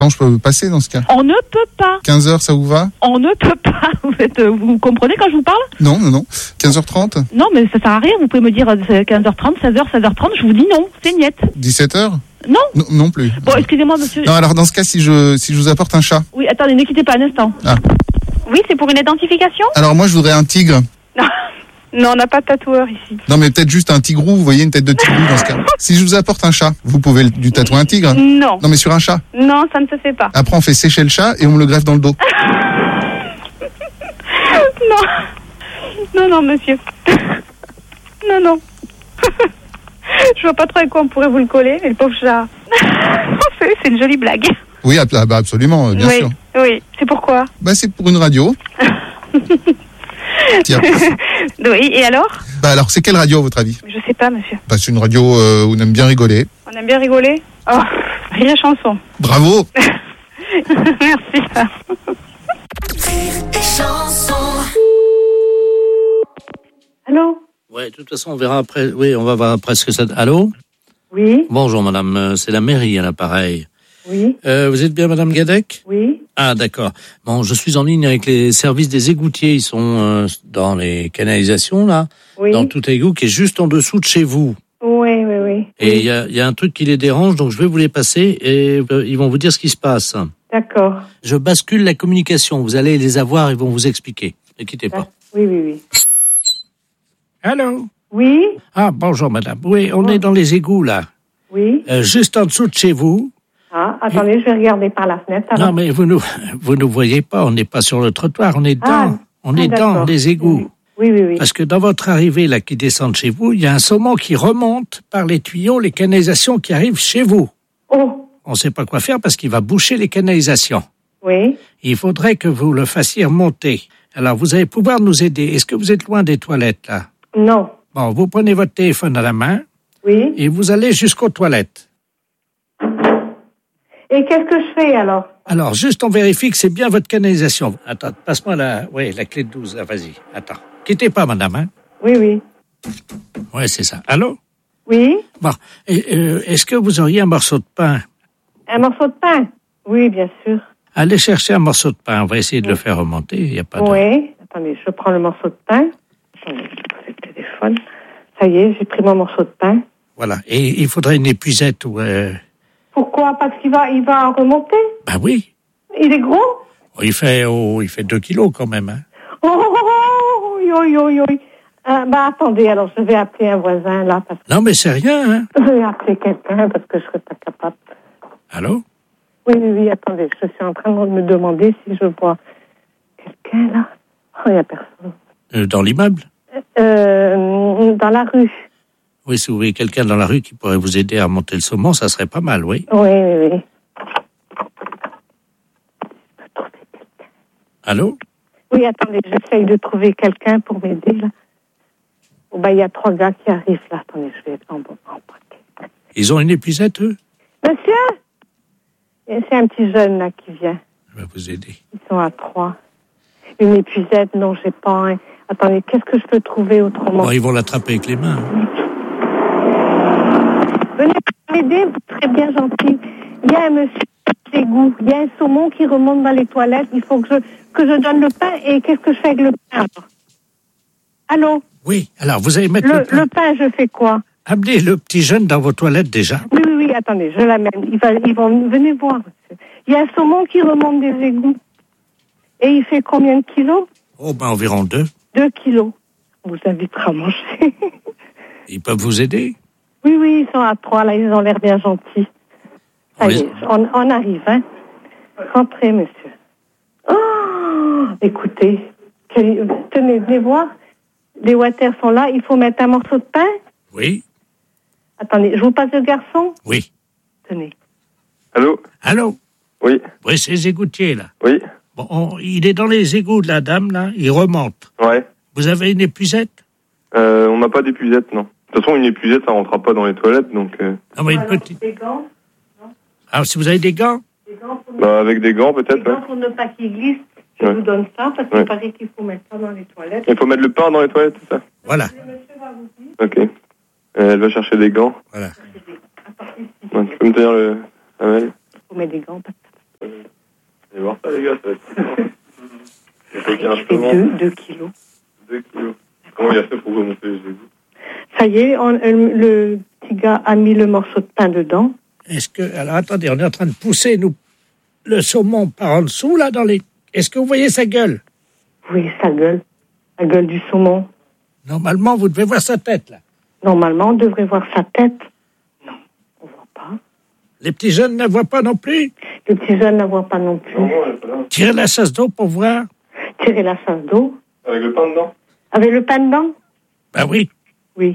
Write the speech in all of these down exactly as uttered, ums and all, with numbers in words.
Non, je peux passer dans ce cas. On ne peut pas. quinze heures, ça vous va? On ne peut pas. Vous, êtes, vous comprenez quand je vous parle? Non, non, non. quinze heures trente? Non, mais ça sert à rien. Vous pouvez me dire quinze heures trente, seize heures, seize heures trente. Je vous dis non, c'est niette. dix-sept heures? Non. Non, non plus. Bon, excusez-moi, monsieur. Non, alors dans ce cas, si je, si je vous apporte un chat. Oui, attendez, ne quittez pas un instant. Ah. Oui, c'est pour une identification? Alors moi, je voudrais un tigre. Non. Non, on n'a pas de tatoueur ici. Non, mais peut-être juste un tigrou, vous voyez, une tête de tigrou dans ce cas. Si je vous apporte un chat, vous pouvez lui tatouer un tigre? Non. Non, mais sur un chat. Non, ça ne se fait pas. Après, on fait sécher le chat et on me le greffe dans le dos. Non. Non, non, monsieur. Non, non. Je vois pas trop avec quoi on pourrait vous le coller, mais le pauvre chat. C'est une jolie blague. Oui, ah, bah absolument, bien oui, sûr. Oui, c'est pourquoi? Bah c'est pour une radio. Tiens. Oui, et alors? Bah alors, c'est quelle radio à votre avis? Je sais pas, monsieur. Bah c'est une radio euh, où on aime bien rigoler. On aime bien rigoler? Oh, rire et chanson. Bravo. Merci. Rire et chanson. Allô? Ouais, de toute façon, on verra après. Oui, on va voir après ce que ça. Allô? Oui. Bonjour, madame. euh, C'est la mairie à l'appareil. Oui. Euh, vous êtes bien, madame Gadec? Oui. Ah, d'accord. Bon, je suis en ligne avec les services des égoutiers. Ils sont euh, dans les canalisations, là. Oui. Dans tout égout qui est juste en dessous de chez vous. Oui, oui, oui. Et il y a, y a un truc qui les dérange, donc je vais vous les passer et euh, ils vont vous dire ce qui se passe. D'accord. Je bascule la communication. Vous allez les avoir, ils vont vous expliquer. Ne quittez pas. Oui, oui, oui. Allô? Oui. Ah, bonjour, madame. Oui, on Bon. est dans les égouts, là. Oui. Euh, juste en dessous de chez vous. Ah, attendez, je vais regarder par la fenêtre. Alors. Non, mais vous nous, vous nous voyez pas, on n'est pas sur le trottoir, on est dans, Ah, on ah, est dans d'accord. les égouts. Oui, oui, oui. Parce que dans votre arrivée, là, qui descend de chez vous, il y a un saumon qui remonte par les tuyaux, les canalisations qui arrivent chez vous. Oh. On sait pas quoi faire parce qu'il va boucher les canalisations. Oui. Il faudrait que vous le fassiez remonter. Alors, vous allez pouvoir nous aider. Est-ce que vous êtes loin des toilettes, là? Non. Bon, vous prenez votre téléphone à la main. Oui. Et vous allez jusqu'aux toilettes. Et qu'est-ce que je fais alors? Alors, juste on vérifie que c'est bien votre canalisation. Attends, passe-moi la, oui, la clé de douze, là, vas-y. Attends. Quittez pas, madame, hein? Oui, oui. Ouais, c'est ça. Allô? Oui. Bon. Et, euh, est-ce que vous auriez un morceau de pain? Un morceau de pain? Oui, bien sûr. Allez chercher un morceau de pain. On va essayer de le faire remonter. Il y a pas de... Oui. Attendez, je prends le morceau de pain. Attendez, je vais poser le téléphone. Ça y est, j'ai pris mon morceau de pain. Voilà. Et il faudrait une épuisette ou... Euh... Pourquoi? Parce qu'il va, il va remonter? Ben oui. Il est gros? Oh, il fait, oh, il fait deux kilos quand même, hein. Oh, oh, oh, oh, oui, oui, oui. Euh, bah, attendez, alors je vais appeler un voisin, là, parce que... Non, mais c'est rien, hein. Je vais appeler quelqu'un, parce que je serais pas capable. Allô? Oui, oui, oui, attendez, je suis en train de me demander si je vois quelqu'un, là. Oh, il n'y a personne. Euh, dans l'immeuble? Euh, dans la rue. Oui, si vous voyez quelqu'un dans la rue qui pourrait vous aider à remonter le saumon, ça serait pas mal, oui. Oui, oui, oui. Allô? Oui, attendez, j'essaye de trouver quelqu'un pour m'aider, là. Oh, bah, il y a trois gars qui arrivent, là. Attendez, je vais en, en paquet. Ils ont une épuisette, eux? Monsieur? C'est un petit jeune, là, qui vient. Je vais vous aider. Ils sont à trois. Une épuisette, non, j'ai pas un... Attendez, qu'est-ce que je peux trouver autrement? Bon, ils vont l'attraper avec les mains. Hein. Venez m'aider, vous serez bien gentil. Il y a un monsieur d'égout, il y a un saumon qui remonte dans les toilettes, il faut que je, que je donne le pain, et qu'est-ce que je fais avec le pain? Allô? Oui, alors vous allez mettre le, le pain. Le pain, je fais quoi? Amenez le petit jeune dans vos toilettes déjà. Oui, oui, oui, attendez, je l'amène. Ils, va, ils vont, venez voir, monsieur. Il y a un saumon qui remonte des égouts. Et il fait combien de kilos? Oh, ben environ deux. Deux kilos. On vous invitera à manger. Ils peuvent vous aider? Oui, oui, ils sont à trois, là, ils ont l'air bien gentils. Ça y est, on, on arrive, hein. Rentrez, monsieur. Oh, écoutez, quel, tenez, venez voir. Les waters sont là, il faut mettre un morceau de pain. Oui. Attendez, je vous passe le garçon? Oui. Tenez. Allô? Allô? Oui. Oui, c'est les égoutiers, là. Oui. Bon, on, il est dans les égouts de la dame, là, il remonte. Ouais. Vous avez une épuisette? Euh, on n'a pas d'épuisette, non. De toute façon, une épuisette, ça rentrera pas dans les toilettes, donc... Euh... Ah, mais une petite... Des gants? Ah, si vous avez des gants? Des gants pour Bah, avec des gants, peut-être, Des gants ouais. pour ne pas qu'ils glissent. Je Ouais. vous donne ça, parce qu'il Ouais. paraît qu'il faut mettre ça dans les toilettes. Il faut mettre le pain dans les toilettes, c'est ça? Voilà. Le monsieur va vous dire. Ok. Euh, elle va chercher des gants. Voilà. Attends, ici. Ouais, tu peux me tenir le... Amel? Il faut mettre des gants. allez voir ça, les gars, ça va être... Il faut qu'il y ait un Je fais chemin. deux, deux kilos. deux kilos. Comment il a fait pour remonter les égouts? Ça y est, on- euh, le petit gars a mis le morceau de pain dedans. Est-ce que... Alors, attendez, on est en train de pousser, nous, le saumon par en dessous, là, dans les... Est-ce que vous voyez sa gueule? Oui, sa gueule. La gueule du saumon. Normalement, vous devez voir sa tête, là. Normalement, on devrait voir sa tête. Non, on voit pas. Les petits jeunes ne la voient pas non plus. Le petit jeune ne la voit pas non plus. Non, elle est pas là. Tirez la chasse d'eau pour voir. Tirer la chasse d'eau. Avec le pain dedans? Avec le pain dedans? Ben oui. Oui.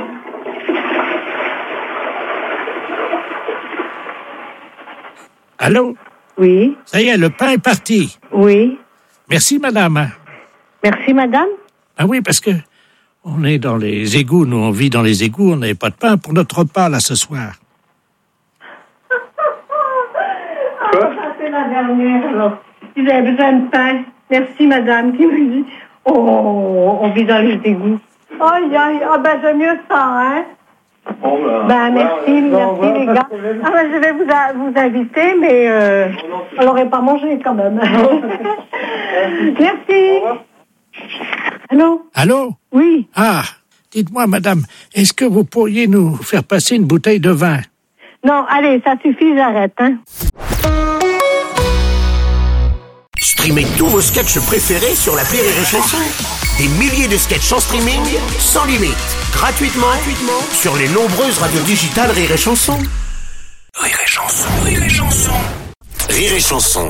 Allô? Oui. Ça y est, le pain est parti. Oui. Merci, madame. Merci, madame. Ah oui, parce que on est dans les égouts, nous, on vit dans les égouts, on n'avait pas de pain pour notre repas, là, ce soir. Quoi? Ça, c'est la dernière, alors. Ils avaient besoin de pain. Merci, madame, qui me dit, oh, on vit dans les égouts. Aïe, aïe, ah ben, j'aime mieux ça, hein. Bon, ben... Ben, merci, bon, merci, les bon, gars. Ah ben, je vais vous, a- vous inviter, mais euh, on l'aurait pas mangé, quand même. Merci. Allô? Allô? Oui. Ah, dites-moi, madame, est-ce que vous pourriez nous faire passer une bouteille de vin? Non, allez, ça suffit, j'arrête, hein. Streamez tous vos sketchs préférés sur l'appli Rire et Chanson. Des milliers de sketchs en streaming, sans limite, gratuitement, gratuitement sur les nombreuses radios digitales Rire et Chanson. Rire et Chanson, Rire et Chanson. Rire et Chanson.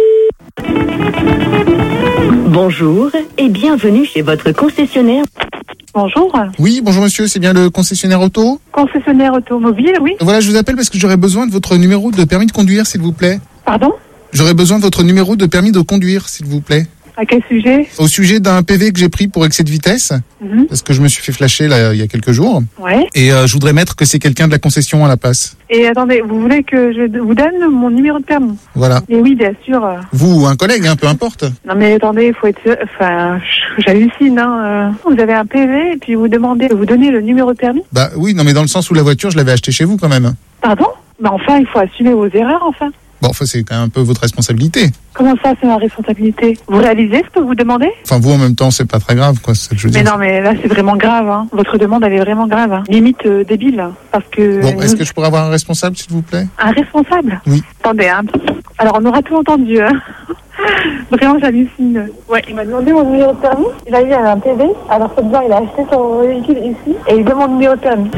Bonjour et bienvenue chez votre concessionnaire. Bonjour. Oui, bonjour monsieur, c'est bien le concessionnaire auto? Concessionnaire automobile, oui. Voilà, je vous appelle parce que j'aurais besoin de votre numéro de permis de conduire, s'il vous plaît. Pardon? J'aurais besoin de votre numéro de permis de conduire, s'il vous plaît. À quel sujet? Au sujet d'un P V que j'ai pris pour excès de vitesse, Mhm. parce que je me suis fait flasher là, il y a quelques jours, Ouais. et euh, je voudrais mettre que c'est quelqu'un de la concession à la place. Et attendez, vous voulez que je vous donne mon numéro de permis? Voilà. Et oui, bien sûr. euh. Vous ou un collègue, hein, peu importe. Non mais attendez, il faut être... sûr- Enfin, j'hallucine, hein. euh. Vous avez un P V et puis vous demandez de vous donner le numéro de permis? Bah oui, non mais dans le sens où la voiture, je l'avais achetée chez vous quand même. Pardon? Bah enfin, il faut assumer vos erreurs, enfin. Bon, enfin, c'est quand même un peu votre responsabilité. Comment ça, c'est ma responsabilité? Vous réalisez ce que vous demandez? Enfin, vous, en même temps, c'est pas très grave, quoi, c'est ça que je veux Mais dire. non, mais là, c'est vraiment grave, hein. Votre demande, elle est vraiment grave, hein. Limite euh, débile, hein. Parce que... Bon, est-ce que je pourrais avoir un responsable, s'il vous plaît? Un responsable? Oui. Attendez, hein. Alors, on aura tout entendu, hein. Vraiment, j'hallucine. Ouais, il m'a demandé mon numéro de permis. Il a eu un P V. Alors, ce bien, il a acheté son véhicule ici. Et il demande mon numéro de permis.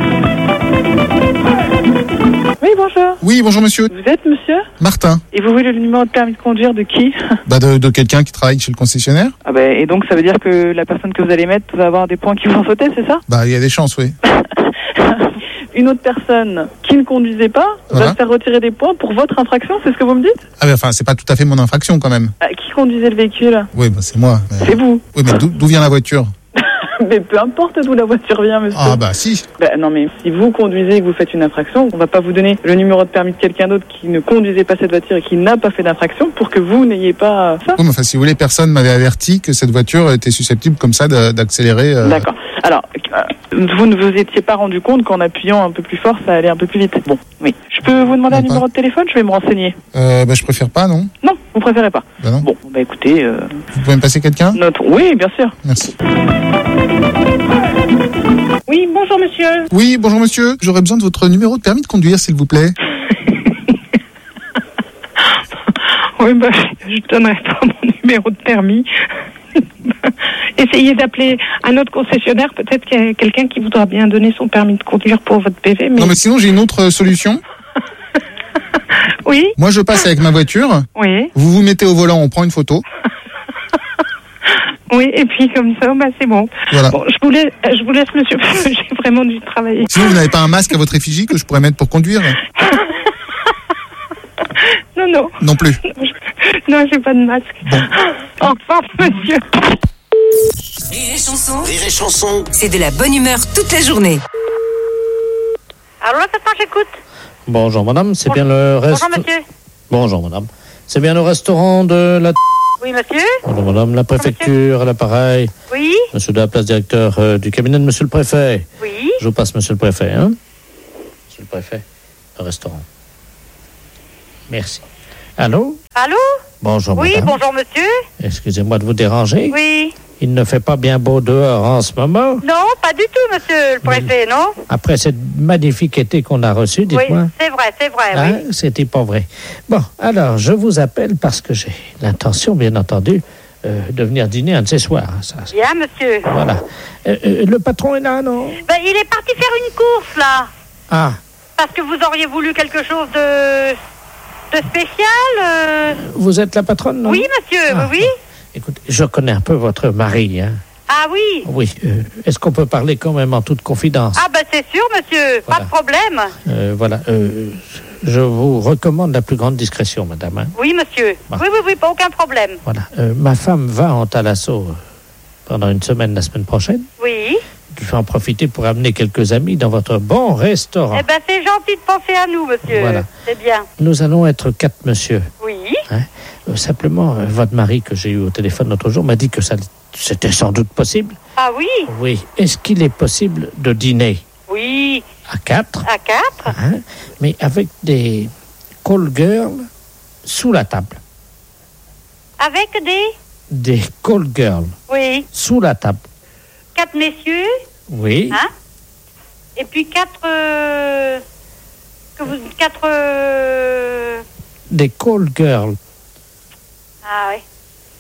Oui, bonjour. Oui, bonjour monsieur. Vous êtes monsieur? Martin. Et vous voulez le numéro de permis de conduire de qui? Bah, de, de quelqu'un qui travaille chez le concessionnaire. Ah ben, et donc, ça veut dire que la personne que vous allez mettre va avoir des points qui vont sauter, c'est ça? Bah, il y a des chances, oui. Une autre personne qui ne conduisait pas Voilà. va se faire retirer des points pour votre infraction, c'est ce que vous me dites? Ah, mais enfin, c'est pas tout à fait mon infraction, quand même. Ah, qui conduisait le véhicule? Oui, bah, c'est moi. mais- C'est vous. Oui, mais d'où d'où vient la voiture? Mais peu importe d'où la voiture vient, monsieur. Ah, bah, si. Ben, non, mais si vous conduisez et que vous faites une infraction, on va pas vous donner le numéro de permis de quelqu'un d'autre qui ne conduisait pas cette voiture et qui n'a pas fait d'infraction pour que vous n'ayez pas ça. Oui, mais enfin, si vous voulez, personne m'avait averti que cette voiture était susceptible, comme ça, de- d'accélérer. euh, D'accord. Alors, euh, vous ne vous étiez pas rendu compte qu'en appuyant un peu plus fort, ça allait un peu plus vite. Bon, oui. Je peux vous demander Non, un pas. numéro de téléphone? Je vais me renseigner. Euh, bah, je préfère pas, non? Non, vous préférez pas. Bah, non. Bon, bah écoutez, euh, Vous pouvez me passer quelqu'un? notre... Oui, bien sûr. Merci. Oui, bonjour monsieur. Oui, bonjour monsieur. J'aurais besoin de votre numéro de permis de conduire, s'il vous plaît. Oui, bah, je donnerai pas mon numéro de permis. Essayez d'appeler un autre concessionnaire, peut-être qu'il y a quelqu'un qui voudra bien donner son permis de conduire pour votre P V. Mais... Non, mais sinon, j'ai une autre euh, solution. Oui, Moi, je passe avec ma voiture. oui, Vous vous mettez au volant, on prend une photo. oui, et puis comme ça, bah, c'est bon. Voilà. Bon, je vous laisse, je vous laisse monsieur, parce que j'ai vraiment dû travailler. Sinon, vous n'avez pas un masque à votre effigie que je pourrais mettre pour conduire? Non, non, Non plus. non, j'ai pas de masque. Bon. Au revoir, monsieur. Rire et Chanson, Rire et Chanson. c'est de la bonne humeur toute la journée. Allô, attends, j'écoute. Bonjour, madame, c'est bien le reste... Bonjour, monsieur. Bonjour, madame. C'est bien le restaurant de la... Oui, monsieur. Bonjour, madame, la préfecture, à l'appareil. Oui, Monsieur de la place directeur euh, du cabinet de monsieur le préfet. oui. Je vous passe monsieur le préfet, hein? Monsieur le préfet, le restaurant. Merci. Allô? Allô? Bonjour, Oui, madame. bonjour monsieur. Excusez-moi de vous déranger. Oui. Il ne fait pas bien beau dehors en ce moment. Non, pas du tout, monsieur le préfet, non? Après cette magnifique été qu'on a reçu, Oui, dites-moi. c'est vrai, c'est vrai, Hein, oui. c'était pas vrai. Bon, alors, je vous appelle parce que j'ai l'intention, bien entendu, euh, de venir dîner un de ces soirs. Ça, ça- Bien, monsieur. voilà. Euh, euh, le patron est là, non? Ben, il est parti faire une course, là. Ah, Parce que vous auriez voulu quelque chose de, de spécial. euh. vous êtes la patronne, non? Oui, monsieur, Ah, oui, oui. Écoutez, je connais un peu votre mari, hein. Ah oui. Oui. euh, est-ce qu'on peut parler quand même en toute confidence? Ah ben c'est sûr, monsieur, Voilà. pas de problème. Euh, voilà. euh, je vous recommande la plus grande discrétion, madame, hein. Oui, monsieur. Bon. Oui, oui, oui, pas aucun problème. Voilà. Euh, ma femme va en Thalasso euh, pendant une semaine la semaine prochaine. Oui. Je vais en profiter pour amener quelques amis dans votre bon restaurant. Eh ben c'est gentil de penser à nous, monsieur. Voilà. C'est bien. Nous allons être quatre monsieur. Oui. Hein. Euh, simplement, euh, votre mari que j'ai eu au téléphone l'autre jour m'a dit que ça, c'était sans doute possible. Ah oui. Oui. Est-ce qu'il est possible de dîner Oui. à quatre, À quatre. hein, mais avec des call girls sous la table? Avec des. Des call girls Oui. sous la table. Quatre messieurs. Oui. Hein. Et puis quatre. euh, Que vous. Quatre. euh, Des call girls. Ah oui.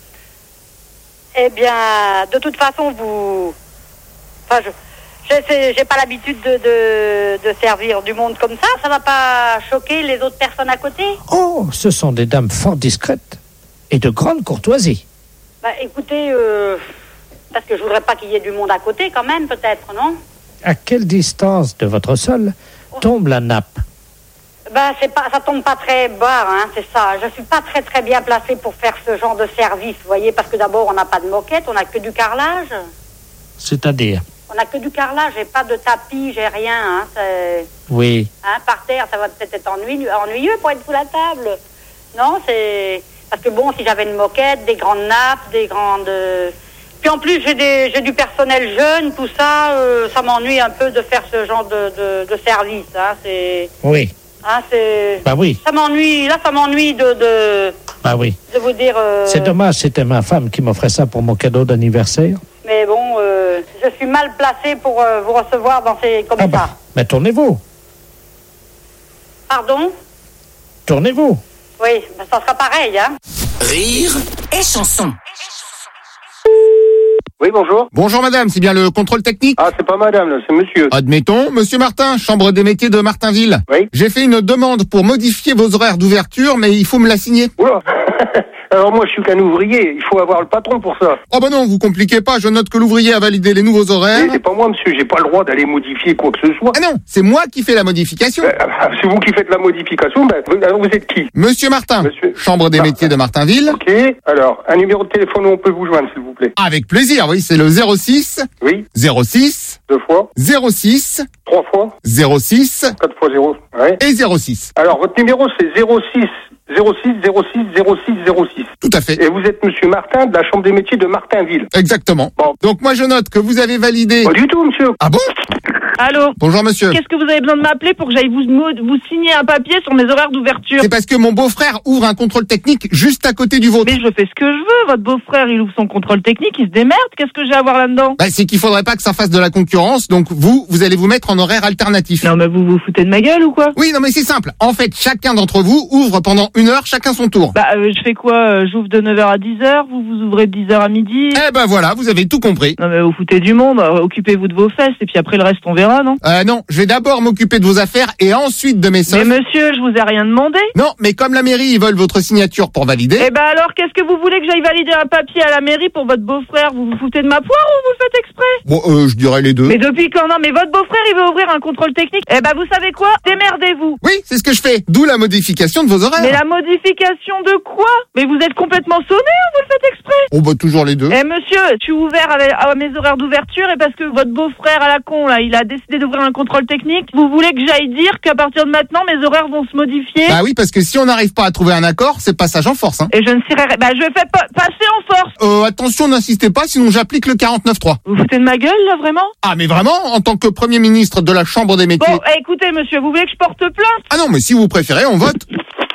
Eh bien, de toute façon, vous. Enfin, je. je sais- J'ai pas l'habitude de, de, de servir du monde comme ça. Ça va pas choquer les autres personnes à côté? Oh, ce sont des dames fort discrètes et de grande courtoisie. Bah, écoutez, euh, parce que je voudrais pas qu'il y ait du monde à côté, quand même, peut-être, non? À quelle distance de votre sol tombe la nappe? Bah, c'est pas, ça tombe pas très bas, hein, c'est ça. Je suis pas très très bien placée pour faire ce genre de service, vous voyez, parce que d'abord, on n'a pas de moquette, on n'a que du carrelage. C'est-à-dire? On n'a que du carrelage, j'ai pas de tapis, j'ai rien, hein, c'est... Oui. Hein, par terre, ça va peut-être être ennuyeux, ennuyeux pour être sous la table. Non, c'est... Parce que bon, si j'avais une moquette, des grandes nappes, des grandes... euh, Puis en plus, j'ai des, j'ai du personnel jeune, tout ça, euh, ça m'ennuie un peu de faire ce genre de, de, de service, hein, c'est... Oui. Hein, c'est... Bah oui. Ça m'ennuie, là, ça m'ennuie de, de, Bah oui. de vous dire... euh, C'est dommage, c'était ma femme qui m'offrait ça pour mon cadeau d'anniversaire. Mais bon, euh, je suis mal placée pour euh, vous recevoir dans ces... comme Ah ça. bah, mais tournez-vous. Pardon? Tournez-vous. Oui, ben, ça sera pareil, hein. Rire Et chanson. Oui, bonjour. Bonjour madame, c'est bien le contrôle technique? Ah, c'est pas madame, là, c'est monsieur. Admettons, monsieur Martin, chambre des métiers de Martinville. Oui. J'ai fait une demande pour modifier vos horaires d'ouverture, mais il faut me la signer. Oula. Alors moi, je suis qu'un ouvrier. Il faut avoir le patron pour ça. Oh bah non, vous compliquez pas, je note que l'ouvrier a validé les nouveaux horaires. Eh, c'est pas moi, monsieur. J'ai pas le droit d'aller modifier quoi que ce soit. Ah non, c'est moi qui fais la modification. Euh, c'est vous qui faites la modification. Ben, vous- alors vous êtes qui? Monsieur Martin, Monsieur- chambre des Martin. métiers de Martinville. Ok. Alors, un numéro de téléphone où on peut vous joindre, s'il vous plaît. Avec plaisir, oui, c'est le zéro six, Oui. zéro six, Deux fois. zéro six, Trois fois. zéro six Quatre fois zéro. Ouais. et zéro six. Alors, votre numéro, c'est zéro six, zéro six, zéro six, zéro six, zéro six. Tout à fait. Et vous êtes monsieur Martin de la chambre des métiers de Martinville. Exactement. Bon. Donc moi je note que vous avez validé... Pas du tout, monsieur. Ah bon? Allô? Bonjour monsieur. Qu'est-ce que vous avez besoin de m'appeler pour que j'aille vous, vous signer un papier sur mes horaires d'ouverture? C'est parce que mon beau-frère ouvre un contrôle technique juste à côté du vôtre. Mais je fais ce que je veux, votre beau-frère il ouvre son contrôle technique, il se démerde, qu'est-ce que j'ai à voir là-dedans? Bah, c'est qu'il faudrait pas que ça fasse de la concurrence, donc vous, vous allez vous mettre en horaire alternatif. Non mais vous vous foutez de ma gueule ou quoi? Oui, non mais c'est simple. En fait, chacun d'entre vous ouvre pendant une heure chacun son tour. Bah euh, je fais quoi? euh, J'ouvre de neuf heures à dix heures, vous vous ouvrez de dix heures à midi? Eh ben voilà, vous avez tout compris. Non mais vous foutez du monde, euh, occupez-vous de vos fesses et puis après le reste on verra, non? Euh, non, je vais d'abord m'occuper de vos affaires et ensuite de mes Mais soldes. monsieur, je vous ai rien demandé. Non, mais comme la mairie, ils veulent votre signature pour valider. Eh ben alors, qu'est-ce que vous voulez que j'aille valider un papier à la mairie pour votre beau-frère? Vous vous foutez de ma poire ou vous le faites exprès? Bon, euh, je dirais les deux. Mais depuis quand? Non, mais votre beau-frère, il veut ouvrir un contrôle technique. Eh ben, vous savez quoi? Démerdez-vous. Oui, c'est ce que je fais. D'où la modification de vos horaires. Mais la modification de quoi? Mais vous êtes complètement sonné ou vous le faites exprès? On va toujours les deux. Eh monsieur, je suis ouvert avec, à mes horaires d'ouverture et parce que votre beau-frère à la con, là, il a décidé d'ouvrir un contrôle technique, vous voulez que j'aille dire qu'à partir de maintenant, mes horaires vont se modifier? Bah oui, parce que si on n'arrive pas à trouver un accord, c'est passage en force. Hein. Et je ne serai... Bah je fais pas passer en force. Euh, attention, n'insistez pas, sinon j'applique le quarante-neuf trois. Vous foutez de ma gueule, là, vraiment? Ah, mais vraiment, en tant que Premier ministre de la Chambre des métiers... Bon, eh, écoutez, monsieur, vous voulez que je porte plainte? Ah non, mais si vous préférez, on vote.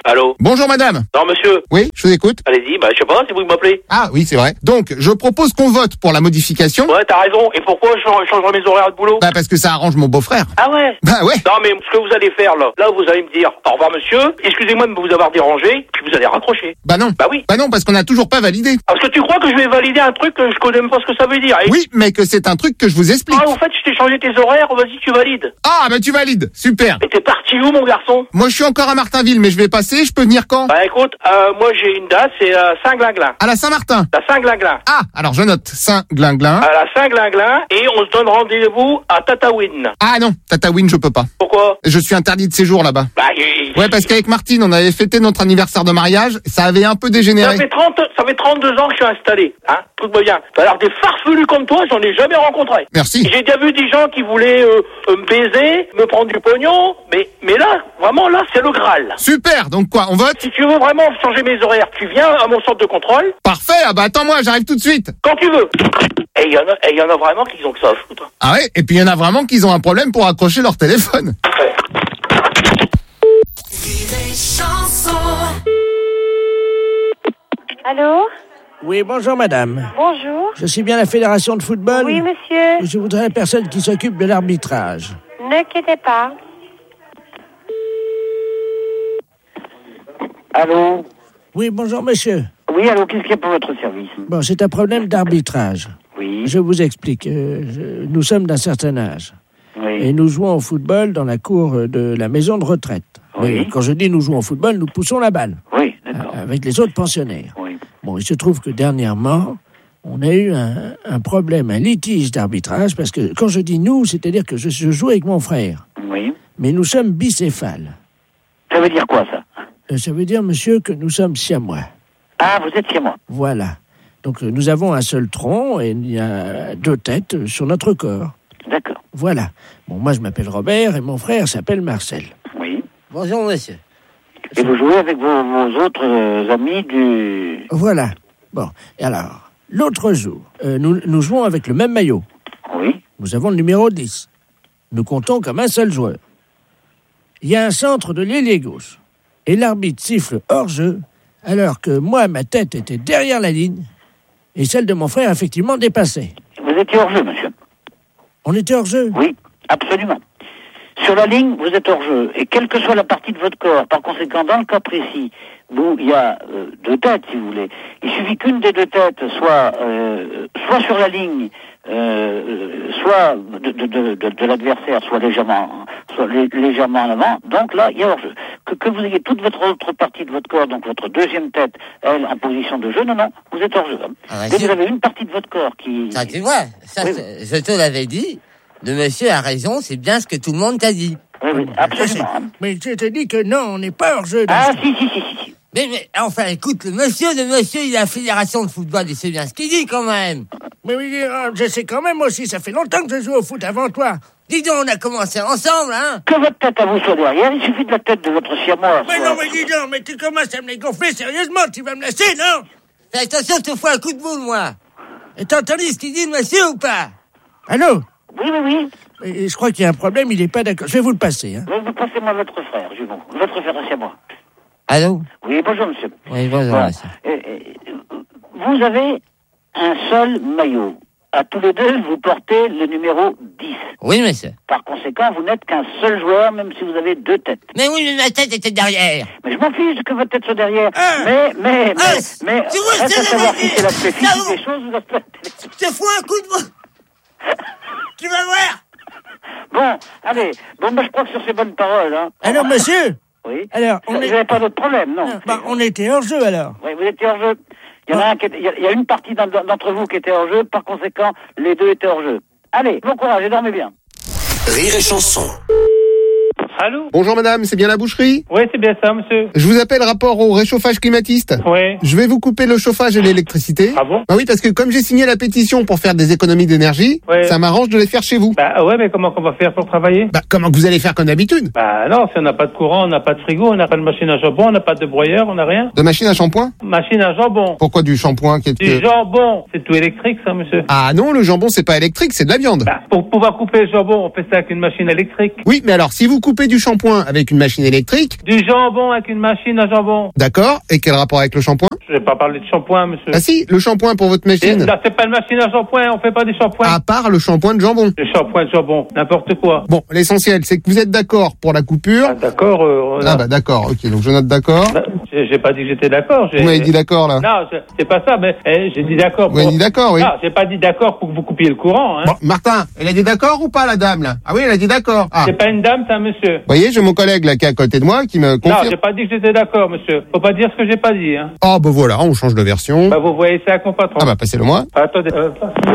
Allô? Bonjour madame. Non, monsieur. Oui, je vous écoute. Allez-y, bah, je sais pas, c'est vous qui m'appelez. Ah oui, c'est vrai. Donc, je propose qu'on vote pour la modification. Ouais, t'as raison. Et pourquoi je change- changerai mes horaires de boulot? Bah parce que ça arrange mon beau-frère. Ah ouais? Bah ouais. Non, mais ce que vous allez faire, là, là, vous allez me dire, au revoir, monsieur, excusez-moi de vous avoir dérangé, puis vous allez raccrocher. Bah non. Bah oui. Bah non, parce qu'on n'a toujours pas validé. Parce que tu crois que je vais valider un truc que je connais même pas ce que ça veut dire. Et... Oui, mais que c'est un truc que je vous explique. Ah, en fait, je t'ai changé tes horaires, vas-y, tu valides. Ah, bah tu valides. Super. Et t'es parti où, mon garçon? Moi, je suis encore à Martinville, mais je vais passer. Je peux venir quand? Bah écoute, euh, moi j'ai une date, c'est euh, Saint-Glinglin. À la Saint-Martin. La Saint-Glinglin. Ah, alors je note Saint-Glinglin. À la Saint-Glinglin, et on se donne rendez-vous à Tataouine. Ah non, Tataouine, je peux pas. Pourquoi? Je suis interdit de séjour là-bas. Bah, il... Ouais, parce qu'avec Martine, on avait fêté notre anniversaire de mariage, ça avait un peu dégénéré. Ça fait trente, ça fait trente-deux ans que je suis installé, hein. Tout va bien. Alors des farfelus comme toi, j'en ai jamais rencontré. Merci. J'ai déjà vu des gens qui voulaient euh, euh, me baiser, me prendre du pognon, mais mais là, vraiment là, c'est le Graal. Super, donc quoi, on vote? Si tu veux vraiment changer mes horaires, tu viens à mon centre de contrôle. Parfait, ah bah attends-moi, j'arrive tout de suite. Quand tu veux. Et il y en a, et il y en a vraiment qui ont que ça à foutre. Ah ouais, et puis il y en a vraiment qui ont un problème pour accrocher leur téléphone. Ouais. Allô? Oui, bonjour madame. Bonjour. Je suis bien la fédération de football. Oui, monsieur. Je voudrais la personne qui s'occupe de l'arbitrage. Ne quittez pas. Allô? Oui, bonjour monsieur. Oui, allô, qu'est-ce qu'il y a pour votre service? Bon, c'est un problème d'arbitrage. Oui. Je vous explique. Euh, je- nous sommes d'un certain âge. Oui. Et nous jouons au football dans la cour de la maison de retraite. Oui. Mais quand je dis nous jouons au football, nous poussons la balle. Oui, d'accord. euh, Avec les autres pensionnaires. Oui. Bon, il se trouve que dernièrement, on a eu un, un problème, un litige d'arbitrage, parce que quand je dis nous, c'est-à-dire que je, je joue avec mon frère. Oui. Mais nous sommes bicéphales. Ça veut dire quoi, ça? Euh, ça veut dire, monsieur, que nous sommes siamois. Ah, vous êtes chez moi. Voilà. Donc euh, nous avons un seul tronc et il y a deux têtes euh, sur notre corps. D'accord. Voilà. Bon, moi je m'appelle Robert et mon frère s'appelle Marcel. Oui. Bonjour, monsieur. Et vous jouez avec vos, vos autres euh, amis du... Voilà. Bon, et alors, l'autre jour, euh, nous, nous jouons avec le même maillot. Oui. Nous avons le numéro dix. Nous comptons comme un seul joueur. Il y a un centre de l'ailier gauche. Et l'arbitre siffle hors-jeu, alors que moi, ma tête était derrière la ligne, et celle de mon frère, effectivement, dépassait. Vous étiez hors-jeu, monsieur. On était hors-jeu? Oui, absolument. Sur la ligne, vous êtes hors-jeu. Et quelle que soit la partie de votre corps, par conséquent, dans le cas précis, où il y a euh, deux têtes, si vous voulez, il suffit qu'une des deux têtes soit, euh, soit sur la ligne, euh, soit de, de, de, de, de l'adversaire, soit légèrement, soit lé- légèrement en avant. Donc là, il y a hors-jeu. Que, que vous ayez toute votre autre partie de votre corps, donc votre deuxième tête, elle, en position de jeu, non, non, vous êtes hors-jeu. Ah, Dès que vous avez une partie de votre corps qui... Ça, tu vois, ça, Oui, c'est- je te l'avais dit. Le monsieur a raison, c'est bien ce que tout le monde t'a dit. Oui, oui, absolument. Mais je te dis que non, on n'est pas hors-jeu. Ah, si, si, si, si, si. Mais, mais, enfin, écoute, le monsieur, le monsieur, il a la fédération de football, il sait bien ce qu'il dit, quand même. Mais oui, euh, je sais quand même aussi, ça fait longtemps que je joue au foot avant toi. Dis donc, on a commencé ensemble, hein. Que votre tête à vous soit derrière, il suffit de la tête de votre siamois. Mais soit- non, mais dis donc, mais tu commences à me les gonfler sérieusement, tu vas me laisser, non? Fais attention, je te fous un coup de boule, moi. Et t'as entendu ce qu'il dit, le monsieur, ou pas? Allô? Oui, oui, oui. Et je crois qu'il y a un problème, il n'est pas d'accord. Je vais vous le passer, hein. Oui, vous passez-moi votre frère, Jumeau. Votre frère est siamois. Allô? Oui, bonjour, monsieur. Oui, bonjour, Bon. monsieur. Euh, euh, vous avez un seul maillot. À tous les deux, vous portez le numéro dix. Oui, monsieur. Par conséquent, vous n'êtes qu'un seul joueur, même si vous avez deux têtes. Mais oui, mais ma tête était derrière. Mais je m'en fiche que votre tête soit derrière. Ah. Mais, mais, mais, Ah, mais, tu vois, je reste te à savoir l'avais si c'est dit. l'aspect Là, physique vous- des choses ou l'aspect... Je te fous un coup de boule. Tu vas voir. Bon, allez. Bon, bah, je crois que sur ces bonnes paroles, hein. Alors, monsieur? Oui. Alors, on Vous est... n'avez pas d'autre problème, non? Bah, on était hors-jeu, alors. Oui, vous étiez hors jeu. Il y en a un qui était- il y a- il y a une partie d'en- d'entre vous qui était hors jeu, par conséquent, les deux étaient hors jeu. Allez, bon courage et dormez bien. Rire et chanson. Allô? Bonjour madame, c'est bien la boucherie? Oui, c'est bien ça, monsieur. Je vous appelle rapport au réchauffage climatiste. Oui. Je vais vous couper le chauffage et l'électricité. Ah bon? Bah oui, parce que comme j'ai signé la pétition pour faire des économies d'énergie, Ouais. ça m'arrange de les faire chez vous. Bah ouais, mais comment qu'on va faire pour travailler? Bah comment que vous allez faire comme d'habitude? Bah non, si on n'a pas de courant, on n'a pas de frigo, on n'a pas de machine à jambon, on n'a pas de broyeur, on n'a rien. De machine à shampoing? Machine à jambon. Pourquoi du shampoing qui est... Du jambon. C'est tout électrique, ça, monsieur. Ah non, le jambon c'est pas électrique, c'est de la viande. Bah, pour pouvoir couper le jambon, on fait ça avec une machine électrique. Oui, mais alors si vous coupez couper du shampoing avec une machine électrique. Du jambon avec une machine à jambon. D'accord. Et quel rapport avec le shampoing? Je vais pas parler de shampoing, monsieur. Ah si, le shampoing pour votre machine. Et là, c'est pas une machine à shampoing, on fait pas des shampoings. À part le shampoing de jambon. Le shampoing de jambon, n'importe quoi. Bon, l'essentiel, c'est que vous êtes d'accord pour la coupure. Ah, d'accord. Euh, ah bah d'accord, ok, donc je note d'accord. Bah, j'ai, j'ai pas dit que j'étais d'accord. J'ai... Vous m'avez dit d'accord, là. Non, c'est, c'est pas ça, mais eh, j'ai dit d'accord. Vous pour... avez dit d'accord, oui. Non, j'ai pas dit d'accord pour que vous coupiez le courant. Hein. Bon, Martin, elle a dit d'accord ou pas, la dame, là? Ah oui, elle a dit d'accord. Ah. C'est pas une dame, c'est un monsieur. Vous voyez, j'ai mon collègue, là, qui est à côté de moi, qui me confirme. Non, j'ai pas dit que j'étais d'accord, monsieur. Faut pas dire ce que j'ai pas dit, hein. Oh, bah voilà, on change de version. Bah, vous voyez ça avec mon patron. Ah bah, passez-le-moi. Attendez, euh,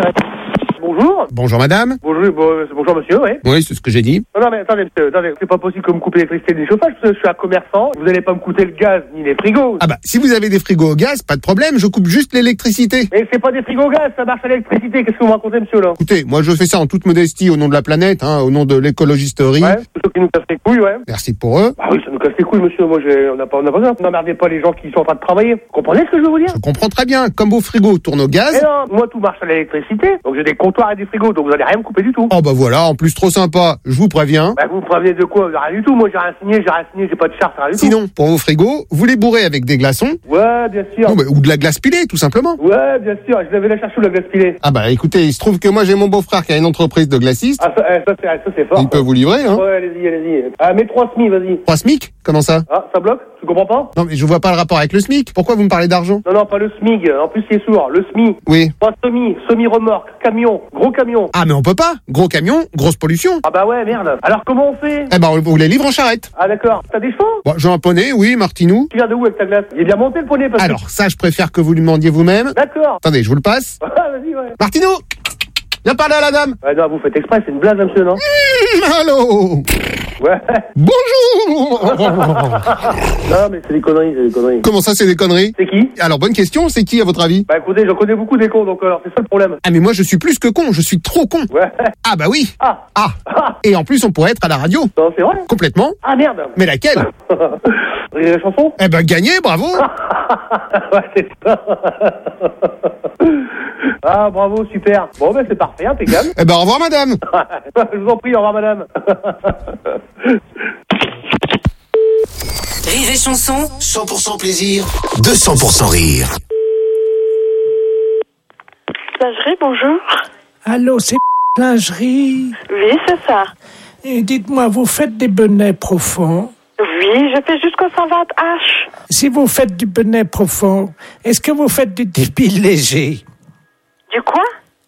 Bonjour. Bonjour madame. Bonjour, bon, bonjour monsieur, oui. Oui, c'est ce que j'ai dit. Non, non, mais attendez, monsieur, attendez, c'est pas possible que vous me coupez l'électricité du chauffage, parce que je suis un commerçant, vous allez pas me coûter le gaz ni les frigos. Ah bah, si vous avez des frigos au gaz, pas de problème, je coupe juste l'électricité. Mais c'est pas des frigos au gaz, ça marche à l'électricité, qu'est-ce que vous me racontez, monsieur, là? Écoutez, moi je fais ça en toute modestie au nom de la planète, hein, au nom de l'écologisterie. Ouais, c'est ceux qui nous cassent les couilles, ouais. Merci pour eux. Ah oui, ça nous casse les couilles, monsieur, moi j'ai, on n'a pas, on n'a pas besoin. N'emmerdez pas les gens qui sont en train de travailler. Vous comprenez ce que je veux vous dire? Je comprends très bien, comme vos frigos tournent au gaz. Mais non, moi tout marche à l'électricité, donc j'ai des comptoirs et des frigos, donc vous allez rien me couper du tout. Oh bah voilà, en plus trop sympa, je vous préviens. Bah vous me prévenez de quoi? Rien du tout, moi j'ai rien signé, j'ai rien signé, j'ai pas de charte, rien du tout. Sinon, pour vos frigos, vous les bourrez avec des glaçons. Ouais, bien sûr. Non, bah, ou de la glace pilée, tout simplement. Ouais, bien sûr, je l'avais la chercher où la glace pilée. Ah bah écoutez, il se trouve que moi j'ai mon beau-frère qui a une entreprise de glacistes. Ah ça, eh, ça, c'est, ça c'est fort. Il peut vous livrer, hein. Ouais, allez-y, allez-y. Ah, mets trois S M I, vas-y. Trois SMIC? Comment ça? Ah, ça bloque? Tu comprends pas? Non mais je vois pas le rapport avec le SMIC. Pourquoi vous me parlez d'argent? Non, non, pas le S M I G. En plus, il est sourd. Le S M I. Oui. Pas semi, semi-remorque, camion, gros camion. Ah mais on peut pas. Gros camion, grosse pollution. Ah bah ouais, merde. Alors comment on fait? Eh ben on vous les livre en charrette. Ah d'accord. T'as des chevaux? Bon, j'ai un poney, oui, Martinou. Tu viens de où avec ta glace? Il est bien monté le poney parce Alors que... ça, je préfère que vous lui demandiez vous-même. D'accord. Attendez, je vous le passe. Ah, vas-y, ouais. Martinou, viens parler à la dame. Ouais, non, vous faites exprès, c'est une blague, monsieur, non? Mmh, allô. Ouais. Bonjour. Non, mais c'est des conneries, c'est des conneries. Comment ça, c'est des conneries? C'est qui? Alors, bonne question, c'est qui à votre avis? Bah écoutez, j'en connais beaucoup des cons, donc alors c'est ça le problème. Ah mais moi, je suis plus que con, je suis trop con. Ouais. Ah bah oui. Ah. Ah. Ah. Et en plus, on pourrait être à la radio. Non, c'est vrai? Complètement. Ah merde. Mais laquelle? La chanson? Eh ben, gagné, bravo. Ouais, c'est ça. Ah, bravo, super. Bon, ben c'est parfait, impeccable. Eh ben, au revoir, madame. Je vous en prie, au revoir, madame. Rire et chanson. cent pour cent plaisir, deux cents pour cent rire. Lingerie, bonjour. Allô, c'est lingerie. Oui, c'est ça. Et dites-moi, vous faites des bonnets profonds? Oui, je fais jusqu'au cent vingt H. Si vous faites du bonnet profond, est-ce que vous faites du débile léger? Du quoi?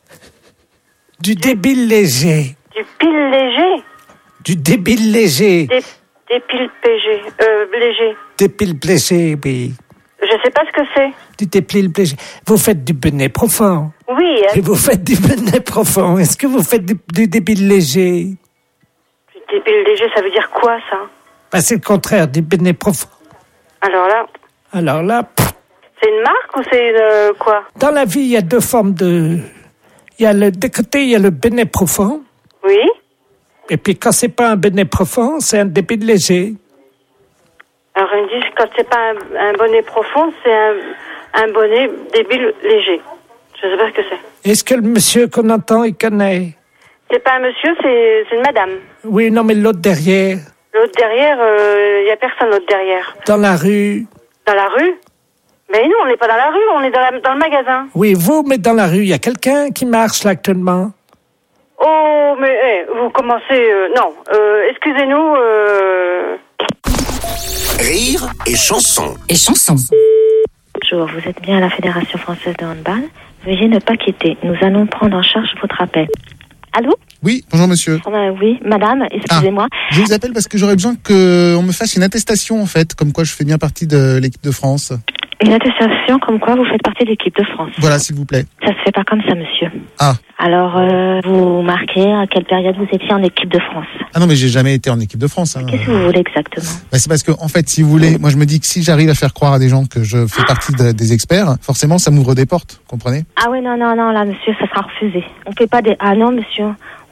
Du débile léger. Du pile léger? Du débile léger. Des, des piles P G, euh, léger. Débile léger, oui. Je sais pas ce que c'est. Du débile léger. Vous faites du bonnet profond? Oui. Et vous faites du bonnet profond. Est-ce que vous faites du, du débile léger? Du débile léger, ça veut dire quoi, ça? Ben, c'est le contraire du bonnet profond. Alors là... Alors là... Pff. C'est une marque ou c'est une... Euh, quoi? Dans la vie, il y a deux formes de... Il y a le... De côté, il y a le bonnet profond. Oui. Et puis quand c'est pas un bonnet profond, c'est un débile léger. Alors ils me disent quand c'est pas un, un bonnet profond, c'est un, un bonnet débile léger. Je sais pas ce que c'est. Est-ce que le monsieur qu'on entend, il connaît? C'est pas un monsieur, c'est, c'est une madame. Oui, non, mais l'autre derrière. L'autre derrière, il euh, y a personne l'autre derrière. Dans la rue. Dans la rue? Mais nous, on n'est pas dans la rue, on est dans, la, dans le magasin. Oui, vous, mais dans la rue, il y a quelqu'un qui marche là actuellement. Oh, mais hey, vous commencez... Euh, non, euh, excusez-nous... Euh... Rire et chanson. Et chanson. Bonjour, vous êtes bien à la Fédération française de handball. Veuillez ne pas quitter. Nous allons prendre en charge votre appel. Allô? Oui, bonjour monsieur. Euh, oui, madame, excusez-moi. Ah, je vous appelle parce que j'aurais besoin qu'on me fasse une attestation en fait, comme quoi je fais bien partie de l'équipe de France. Une attestation comme quoi vous faites partie de l'équipe de France. Voilà, s'il vous plaît. Ça se fait pas comme ça, monsieur. Ah. Alors, euh, vous marquez à quelle période vous étiez en équipe de France. Ah non, mais j'ai jamais été en équipe de France. Hein. Qu'est-ce que vous voulez exactement? Bah, c'est parce que, en fait, si vous voulez, moi je me dis que si j'arrive à faire croire à des gens que je fais partie de, des experts, forcément ça m'ouvre des portes, comprenez? Ah oui, non, non, non, là, monsieur, ça sera refusé. On fait pas des... Ah non, monsieur,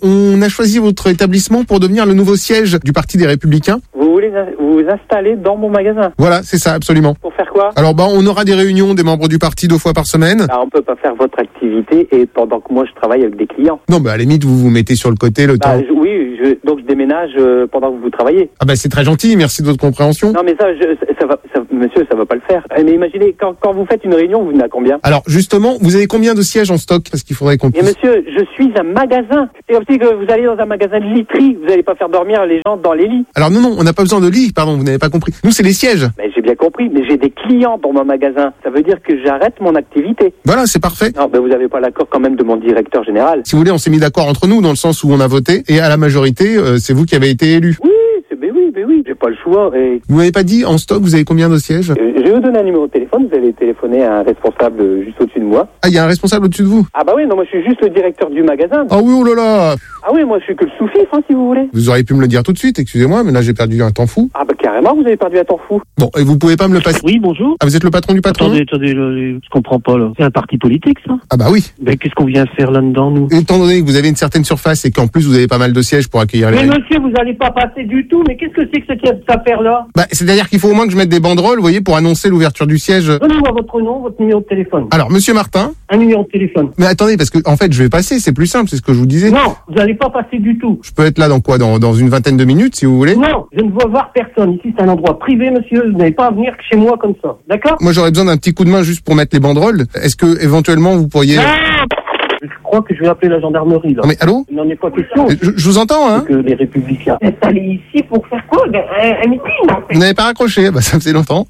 on a choisi votre établissement pour devenir le nouveau siège du Parti des Républicains. Vous voulez vous installer dans mon magasin? Voilà, c'est ça, absolument. Pour faire quoi? Alors bah, on aura des réunions des membres du parti deux fois par semaine. Ah, on peut pas faire votre activité et pendant que moi je travaille avec des clients. Non, bah à la limite, vous vous mettez sur le côté le bah, temps. Je, oui, je, donc je déménage euh, pendant que vous travaillez. Ah bah c'est très gentil, merci de votre compréhension. Non mais ça, je, ça va, ça, monsieur, ça va pas le faire. Mais imaginez, quand, quand vous faites une réunion, vous venez à combien? Alors justement, vous avez combien de sièges en stock? Parce qu'il faudrait qu'on puisse... Mais monsieur, je suis un magasin. C'est comme si que vous allez dans un magasin de literie, vous n'allez pas faire dormir les gens dans les lits. Alors non, non, on n'a pas besoin de lit, pardon, vous n'avez pas compris. Nous, c'est les sièges. Mais j'ai bien compris, mais j'ai des clients dans mon magasin. Ça veut dire que j'arrête mon activité. Voilà, c'est parfait. Non, mais vous n'avez pas l'accord quand même de mon directeur général. Si vous voulez, on s'est mis d'accord entre nous dans le sens où on a voté et à la majorité, euh, c'est vous qui avez été élu. Oui, c'est, mais oui, mais oui, j'ai pas le choix. Et... Vous m'avez pas dit en stock, vous avez combien de sièges? euh, Je vais vous donner un numéro de téléphone, vous allez téléphoner à un responsable euh, juste au-dessus de moi. Ah, il y a un responsable au-dessus de vous? Ah bah oui, non, moi je suis juste le directeur du magasin. Ah oui, oh là là. Ah oui, moi je suis que le sous-fifre, hein, si vous voulez. Vous auriez pu me le dire tout de suite, excusez-moi, mais là j'ai perdu un temps fou. Ah bah carrément, vous avez perdu un temps fou. Bon, et vous pouvez pas me le passer? Oui, bonjour. Ah, vous êtes le patron du patron? Attendez, attendez, je, je comprends pas là. C'est un parti politique, ça? Ah bah oui. Ben qu'est-ce qu'on vient faire là-dedans, nous? Étant donné que vous avez une certaine surface et qu'en plus vous avez pas mal de sièges pour accueillir les... Mais monsieur, vous allez pas passer du tout, mais qu'est-ce que c'est que cette affaire-là? Bah, c'est-à-dire qu'il faut au moins que je mette des banderoles, vous voyez, pour annoncer l'ouverture du siège. Donnez-moi votre nom, votre numéro de téléphone. Alors, monsieur Martin. Un numéro de téléphone. Mais attendez, parce que, en fait, je vais passer, c'est plus simple, c'est ce que je vous disais. Non, vous allez pas passer du tout. Je peux être là dans quoi? Dans, dans une vingtaine de minutes, si vous voulez? Non, je ne veux voir personne. Ici, c'est un endroit privé, monsieur. Vous n'allez pas à venir chez moi comme ça. D'accord? Moi, j'aurais besoin d'un petit coup de main juste pour mettre les banderoles. Est-ce que, éventuellement, vous pourriez... Non, je crois que je vais appeler la gendarmerie, là. Non mais allô? Il n'en est pas question. Je, je vous entends, hein? Que les républicains. Vous êtes allés ici pour faire quoi? Un, un meeting, en fait. Vous n'avez pas raccroché? Bah, ça faisait longtemps.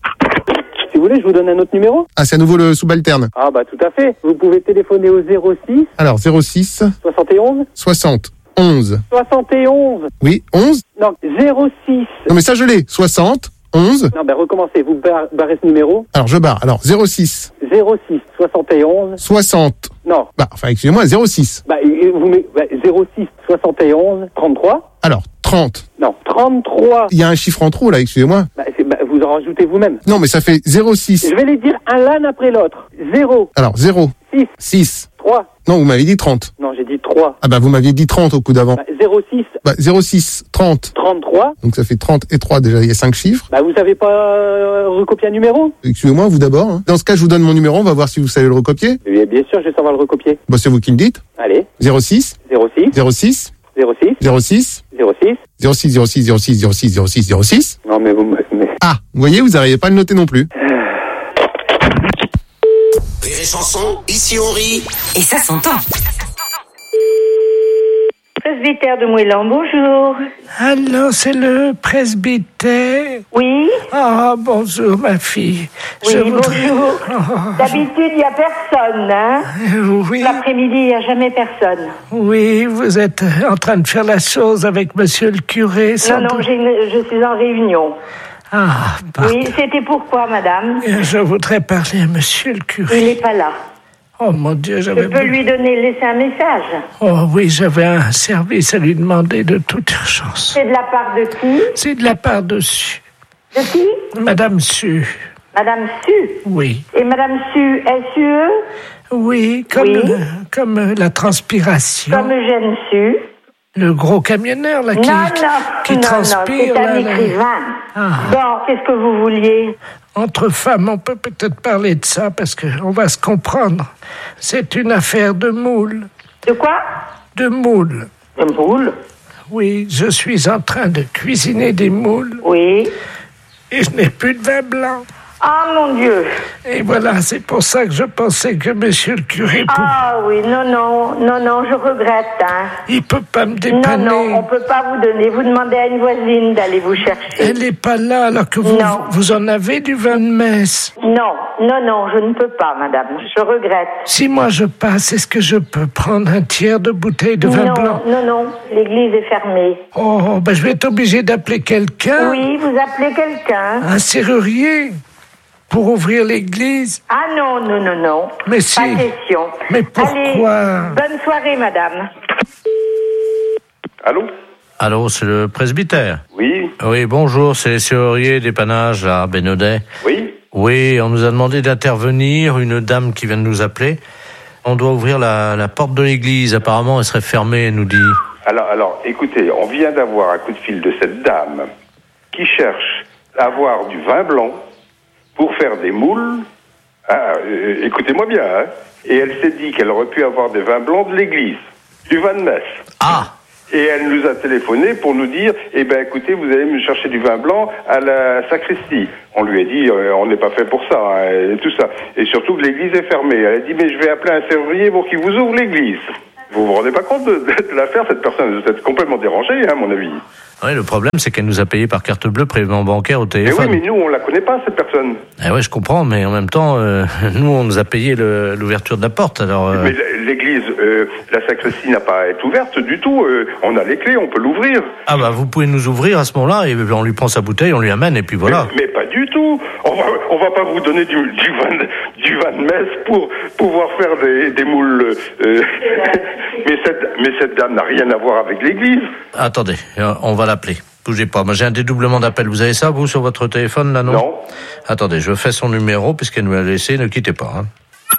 Si vous voulez, je vous donne un autre numéro. Ah, c'est à nouveau le subalterne. Ah bah tout à fait. Vous pouvez téléphoner au zéro six... Alors, zéro six... soixante et onze... soixante... onze... soixante et onze... Oui, onze? Non, zéro six... Non mais ça, je l'ai. soixante... onze... Non, ben recommencez, vous bar- barrez ce numéro. Alors, je barre. Alors, zéro six... zéro six... soixante et onze... soixante... Non. Bah, enfin, excusez-moi, zéro six... Bah, vous mettez bah, zéro six... soixante et onze... trente-trois... Alors, trente... Non, trente-trois... Il y a un chiffre en trop, là, excusez-moi. Bah, c'est, bah, vous en rajoutez vous-même. Non, mais ça fait zéro six... Je vais les dire un l'un après l'autre. zéro... Alors, zéro... six... six... trois... Non, vous m'avez dit trente. Non, j'ai dit trois... Ah bah, vous m'aviez dit trente au coup d'avant. Bah, zéro six... Bah, zéro six... trente... trente-trois... Donc ça fait trente et trois, déjà, il y a cinq chiffres. Bah, vous savez pas euh, recopier un numéro? Excusez-moi, vous d'abord. Hein. Dans ce cas, je vous donne mon numéro, on va voir si vous savez le recopier. Oui, bien sûr, je vais savoir le recopier. Bah, c'est vous qui le dites. Allez. zéro six... zéro six... zéro six... zéro six... zéro six... zéro six... zéro six, zéro six, zéro six, zéro six, zéro six, zéro six. Non, mais vous me... Mais... Ah, vous voyez, vous n'arrivez pas à le noter non plus. Rire et chanson, ici on rit. Et ça s'entend. Presbytère de Moëlan, bonjour. Alors, c'est le presbytère? Oui. Ah, bonjour, ma fille. Oui, Je voudrais- bonjour. Oh, D'habitude, il n'y a personne, hein? je- Oui. L'après-midi, il n'y a jamais personne. Oui, vous êtes en train de faire la chose avec monsieur le curé. sans Non, non, doute. j'ai une- je suis en réunion. Ah, pardon. Oui, c'était pourquoi, madame? Je voudrais parler à monsieur le curé. Il n'est pas là. Oh mon Dieu, Je j'avais... peux lui donner, laisser un message. Oh oui, j'avais un service à lui demander de toute urgence. C'est de la part de qui? C'est de la part de Su. De qui? Madame Su. Madame Su. Oui. Et Madame Su, S U E? Oui, comme, Oui. euh, comme euh, la transpiration. Comme Eugène Su. Le gros camionneur, là, qui, non, non, qui non, transpire. non, c'est un là, là. écrivain. Ah. Bon, qu'est-ce que vous vouliez? Entre femmes, on peut peut-être parler de ça, parce qu'on va se comprendre. C'est une affaire de moule. De quoi? De moule. De moule? Oui, je suis en train de cuisiner des moules. Oui. Et je n'ai plus de vin blanc. Ah, mon Dieu. Et voilà, c'est pour ça que je pensais que monsieur le curé... Pour... Ah oui, non, non, non, non, je regrette, hein. Il peut pas me dépanner. Non, non, on peut pas vous donner. Vous demandez à une voisine d'aller vous chercher. Elle n'est pas là, alors que vous, Non. vous en avez du vin de messe. Non, non, non, je ne peux pas, madame. Je regrette. Si moi je passe, est-ce que je peux prendre un tiers de bouteille de vin non, blanc? non, non, l'église est fermée. Oh, ben je vais être obligé d'appeler quelqu'un. Oui, vous appelez quelqu'un. Un serrurier pour ouvrir l'église. Ah non, non, non, non. Mais si. Pas question. Mais pourquoi? Allez, bonne soirée, madame. Allô? Allô, c'est le presbytère? Oui. Oui, bonjour, c'est serrurier dépannage à Bénodet. Oui. Oui, on nous a demandé d'intervenir, une dame qui vient de nous appeler. On doit ouvrir la, la porte de l'église, apparemment elle serait fermée, elle nous dit. Alors, alors, écoutez, on vient d'avoir un coup de fil de cette dame qui cherche à avoir du vin blanc pour faire des moules. Ah, euh, écoutez-moi bien, hein. Et elle s'est dit qu'elle aurait pu avoir des vins blancs de l'église, du vin de messe. Ah. Et elle nous a téléphoné pour nous dire, eh ben écoutez, vous allez me chercher du vin blanc à la sacristie. On lui a dit, euh, on n'est pas fait pour ça, hein, et tout ça. Et surtout que l'église est fermée. Elle a dit, mais je vais appeler un serrurier pour qu'il vous ouvre l'église. Vous vous rendez pas compte de, de l'affaire, cette personne? Vous êtes complètement dérangé, hein, à mon avis. Oui, le problème, c'est qu'elle nous a payé par carte bleue, prélèvement bancaire au Mais téléphone. oui, mais nous, on la connaît pas, cette personne. Eh oui, je comprends, mais en même temps, euh, nous, on nous a payé le, l'ouverture de la porte, alors... Euh... Mais l'église, euh, la sacristie n'a pas à être ouverte du tout. Euh, on a les clés, on peut l'ouvrir. Ah bah, vous pouvez nous ouvrir à ce moment-là, et on lui prend sa bouteille, on lui amène, et puis voilà. Mais, mais pas du tout. On va, on va pas vous donner du, du, vin, de, du vin de messe pour pouvoir faire des, des moules. Euh, mais, cette, mais cette dame n'a rien à voir avec l'église. Attendez, on va l'appeler. Bougez pas, moi j'ai un dédoublement d'appel. Vous avez ça, vous, sur votre téléphone, là, non? Non. Attendez, je fais son numéro, puisqu'elle nous l'a laissé, ne quittez pas. Hein.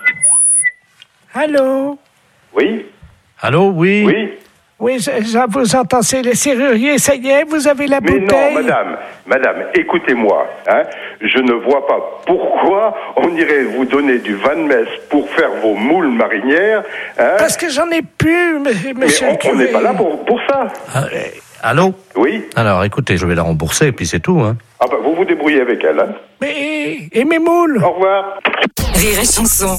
Allô? Oui. Allô, oui? Oui. Oui, je, je vous entends, c'est le serrurier, ça y est, vous avez la Mais bouteille? non, madame, madame, écoutez-moi, hein, je ne vois pas pourquoi on irait vous donner du vin de messe pour faire vos moules marinières. Hein. Parce que j'en ai plus, monsieur Mais le on- curé. on n'est pas là pour, pour ça. Ah, allô? Oui. Alors, écoutez, je vais la rembourser, et puis c'est tout, hein. Ah bah, vous vous débrouillez avec elle, hein. Mais, et mes moules? Au revoir. Rire et chanson.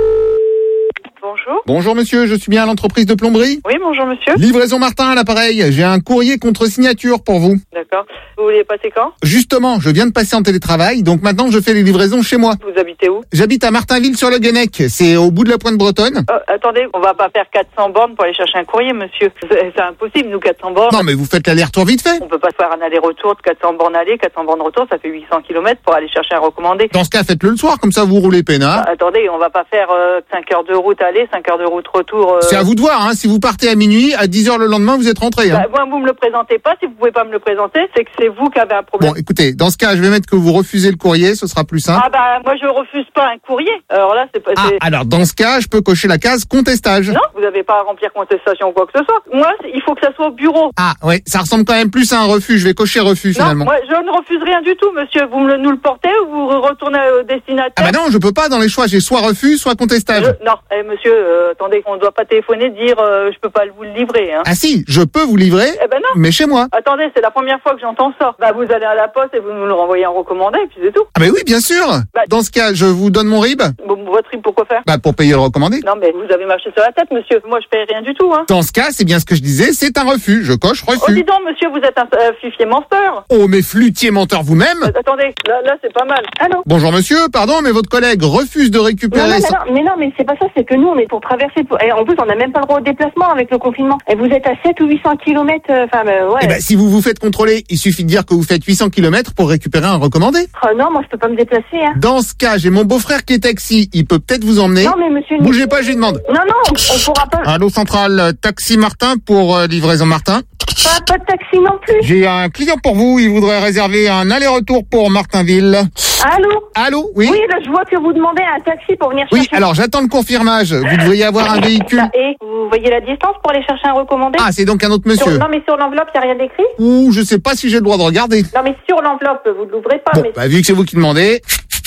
Bonjour. Bonjour monsieur, je suis bien à l'entreprise de plomberie. Oui, bonjour monsieur. Livraison Martin à l'appareil, j'ai un courrier contre signature pour vous. D'accord. Vous voulez passer quand? Justement, je viens de passer en télétravail, donc maintenant je fais les livraisons chez moi. Vous habitez où? J'habite à Martinville-sur-le-Guenec, c'est au bout de la pointe bretonne. Euh, attendez, on va pas faire quatre cents bornes pour aller chercher un courrier, monsieur. C'est c'est impossible, nous, quatre cents bornes. Non mais vous faites l'aller-retour vite fait. On peut pas faire un aller-retour de quatre cents bornes aller, quatre cents bornes retour, ça fait huit cents kilomètres pour aller chercher un recommandé. Dans ce cas, faites-le le soir, comme ça vous roulez peinard. Ah, attendez, on va pas faire euh, cinq heures de route aller, cinq heures de route retour. Euh... C'est à vous de voir, hein. Si vous partez à minuit, à dix heures le lendemain, vous êtes rentré. Hein. Bah, moi, vous me le présentez pas. Si vous pouvez pas me le présenter, c'est que c'est vous qui avez un problème. Bon, écoutez, dans ce cas, je vais mettre que vous refusez le courrier, ce sera plus simple. Ah bah, moi, je refuse pas un courrier. Alors là, c'est pas... Ah, c'est- alors dans ce cas, je peux cocher la case contestage. Non, vous n'avez pas à remplir contestation ou quoi que ce soit. Moi, c'est- il faut que ça soit au bureau. Ah, ouais, ça ressemble quand même plus à un refus. Je vais cocher refus Non, finalement. moi, je ne refuse rien du tout, monsieur. Vous me le, nous le portez ou vous retournez au destinataire? Ah bah non, je peux pas dans les choix. J'ai soit refus, soit contestage. Je- Non, eh, monsieur, euh, attendez, on ne doit pas téléphoner dire euh, je peux pas vous le livrer. Hein. Ah si, je peux vous livrer, Eh ben non. mais chez moi. Attendez, c'est la première fois que j'entends ça. Bah vous allez à la poste et vous nous le renvoyez en recommandé et puis c'est tout. Ah mais oui, bien sûr. Bah- Dans ce cas, je vous donne mon R I B. Bon, votre RIB, pourquoi faire? Bah pour payer le recommandé. Non mais vous avez marché sur la tête, monsieur. Moi je paye rien du tout. Hein. Dans ce cas, c'est bien ce que je disais, c'est un refus. Je coche Oh dis refus. donc, monsieur, vous êtes un euh, fifier menteur. Oh mais flûtier menteur vous-même. Euh, attendez, là, là c'est pas mal. Allô? Bonjour monsieur, pardon, mais votre collègue refuse de Non, récupérer. non, son- mais non, mais non, mais c'est pas ça, c'est que nous, on est pour traverser. Pour... Et en plus, on n'a même pas le droit au déplacement avec le confinement. Et vous êtes à sept ou huit cents kilomètres, enfin, euh, ouais. Eh ben, si vous vous faites contrôler, il suffit de dire que vous faites huit cents kilomètres pour récupérer un recommandé. Oh, non, moi, je peux pas me déplacer, hein. Dans ce cas, j'ai mon beau-frère qui est taxi. Il peut peut-être vous emmener. Non, mais monsieur... Bougez pas, je lui demande. Non, non, on, on pourra pas... Allô centrale, euh, taxi Martin pour euh, livraison Martin. Pas, pas de taxi non plus. J'ai un client pour vous, il voudrait réserver un aller-retour pour Martinville. Allô? Allô, oui? Oui, là, je vois que vous demandez un taxi pour venir Oui, chercher... alors j'attends le confirmage. Vous devriez avoir un véhicule. Et vous voyez la distance pour aller chercher un recommandé? Ah, c'est donc un autre monsieur. Sur- Non, mais sur l'enveloppe, il n'y a rien d'écrit? Ouh, je sais pas si j'ai le droit de regarder. Non, mais sur l'enveloppe, vous ne l'ouvrez pas. Bon, mais... bah vu que c'est vous qui demandez.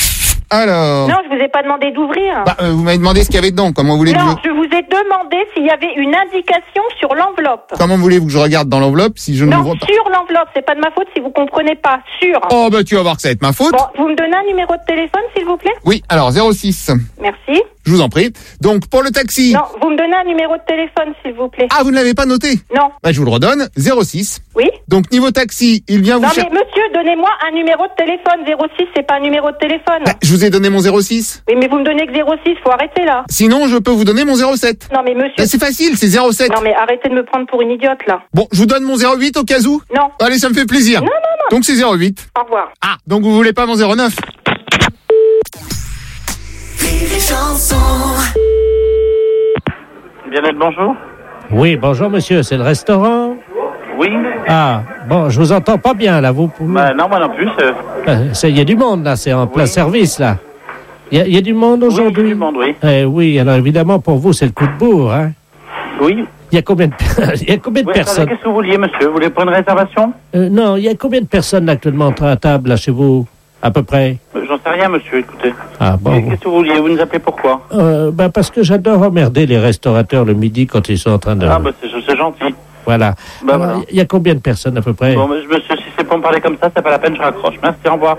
Alors... Non, je vous ai pas demandé d'ouvrir. Bah, euh, vous m'avez demandé ce qu'il y avait dedans. Comment voulez-vous Non, que je... je vous ai demandé s'il y avait une indication sur l'enveloppe. Comment voulez-vous que je regarde dans l'enveloppe si je ne Non, l'ouvre pas? sur l'enveloppe, c'est pas de ma faute si vous comprenez pas. Sur. Oh, bah tu vas voir que ça va être ma faute. Bon, vous me donnez un numéro de téléphone, s'il vous plaît? Oui, alors zéro six. Merci. Je vous en prie. Donc pour le taxi... Non, vous me donnez un numéro de téléphone, s'il vous plaît. Ah, vous ne l'avez pas noté? Non. Bah, je vous le redonne. zéro six. Oui. Donc niveau taxi, il vient vous Non, chercher... mais monsieur, donnez-moi un numéro de téléphone. zéro six, c'est pas un numéro de téléphone. Bah, je vous ai donné mon zéro six. Oui, mais vous me donnez que zéro six, faut arrêter là. Sinon, je peux vous donner mon zéro sept. Non, mais monsieur... Bah, c'est facile, c'est zéro sept. Non, mais arrêtez de me prendre pour une idiote, là. Bon, je vous donne mon zéro huit au cas où? Non. Allez, ça me fait plaisir. Non, non, non. Donc c'est zéro huit. Au revoir. Ah, donc vous voulez pas mon zéro neuf? Bien-être, bonjour. Oui, bonjour monsieur, c'est le restaurant? Oui. Ah, bon, je vous entends pas bien là, vous. Bah, non, moi non plus. c'est- Euh, c'est- Il y a du monde là, c'est en plein service là. Il y, a- il y a du monde aujourd'hui? du monde, oui. Eh oui, alors évidemment pour vous c'est le coup de bourre, hein? Oui. Il y a combien de, il y a combien de Oui, personnes attendez, qu'est-ce que vous vouliez, monsieur? Vous voulez prendre une réservation? euh, Non, il y a combien de personnes actuellement à table, là, chez vous? À peu près? Euh, J'en sais rien, monsieur, écoutez. Ah bon? Et qu'est-ce que vous vouliez? Vous nous appelez pourquoi? euh, bah Parce que j'adore emmerder les restaurateurs le midi quand ils sont en train de... Ah, bah c'est c'est gentil. Voilà. Bah, Alors, voilà. il y a combien de personnes à peu près? Bon, mais, monsieur, si c'est pour me parler comme ça, c'est pas la peine, je raccroche. Merci, au revoir.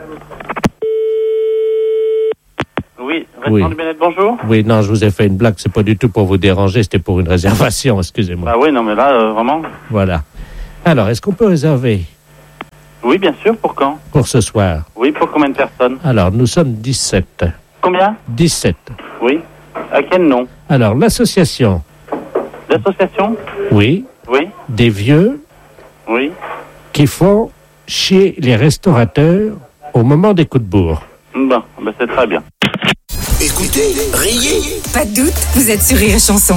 Oui, restaurant Oui. du Bien-être, bonjour. Oui, non, je vous ai fait une blague, c'est pas du tout pour vous déranger, c'était pour une réservation, excusez-moi. Bah oui, non, mais là, euh, vraiment. Voilà. Alors, est-ce qu'on peut réserver Oui, bien sûr, pour quand? pour ce soir? Oui, pour combien de personnes? Alors, nous sommes dix-sept. Combien? dix-sept. Oui. À quel nom? Alors, l'association, L'association? oui, Oui. des vieux Oui. qui font chier les restaurateurs au moment des coups de bourre. Bon, bah c'est très bien. Écoutez, riez. Pas de doute, vous êtes sur Rire et Chanson.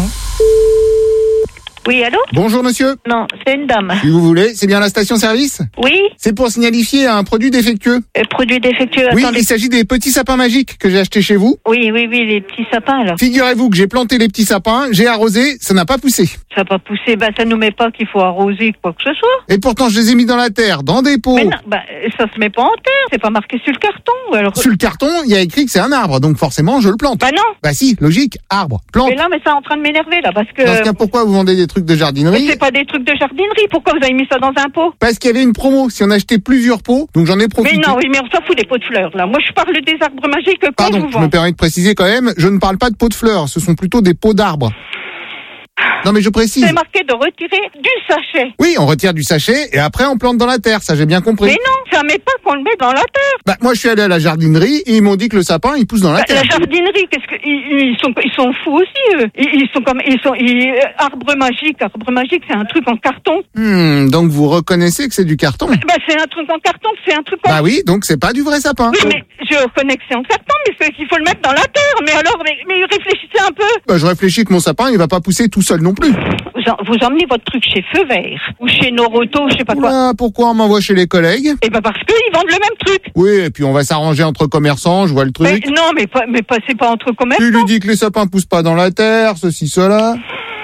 Oui, allô? Bonjour monsieur. Non, c'est une dame. Si vous voulez, c'est bien la station-service? Oui, C'est pour signalifier un produit défectueux. euh, produit défectueux, Oui, attendez. il s'agit des petits sapins magiques que j'ai achetés chez vous. Oui, oui, oui, les petits sapins, là. Figurez-vous que j'ai planté les petits sapins, j'ai arrosé, ça n'a pas poussé. Ça n'a pas poussé, bah ça nous met pas qu'il faut arroser quoi que ce soit. Et pourtant, je les ai mis dans la terre, dans des pots. Mais non, bah ça se met pas en terre, c'est pas marqué sur le carton. Ou alors... Sur le carton, il y a écrit que c'est un arbre, donc forcément, je le plante. Bah non. Bah si, logique, arbre, plante. Mais là, mais ça est en train de m'énerver, là, parce que... Dans ce cas, pourquoi vous vendez des trucs de jardinerie? C'est pas des trucs de jardinerie, pourquoi vous avez mis ça dans un pot? Parce qu'il y avait une promo, si on achetait plusieurs pots, donc j'en ai profité. Mais non, oui, mais on s'en fout des pots de fleurs, là. Moi, je parle des arbres magiques que Pardon, je vous je vends. me permets de préciser quand même, je ne parle pas de pots de fleurs, ce sont plutôt des pots d'arbres. Non mais je précise. C'est marqué de retirer du sachet. Oui, on retire du sachet et après on plante dans la terre, ça j'ai bien compris. Mais non, ça met pas qu'on le met dans la terre. Bah moi je suis allé à la jardinerie et ils m'ont dit que le sapin il pousse dans la Bah, terre. la jardinerie, qu'est-ce que ils, ils sont ils sont fous aussi eux. Ils, ils sont comme ils sont ils, euh, arbre magique, arbre magique, c'est un truc en carton. Hmm, donc vous reconnaissez que c'est du carton? Bah c'est un truc en carton, c'est un truc en... Bah oui, donc c'est pas du vrai sapin. Oui, mais je reconnais que c'est en carton, mais c'est qu'il faut le mettre dans la terre. Mais alors, mais, mais réfléchissez un peu. Bah je réfléchis que mon sapin il va pas pousser tout seul non plus. Vous, en- vous emmenez votre truc chez Feu Vert ou chez Noroto, je sais pas quoi. Oula, pourquoi on m'envoie chez les collègues? Et ben parce qu'ils vendent le même truc. Oui, et puis on va s'arranger entre commerçants, je vois le Mais truc. non, mais pas, mais pas, c'est pas entre commerçants. Tu lui dis que les sapins poussent pas dans la terre, ceci, cela.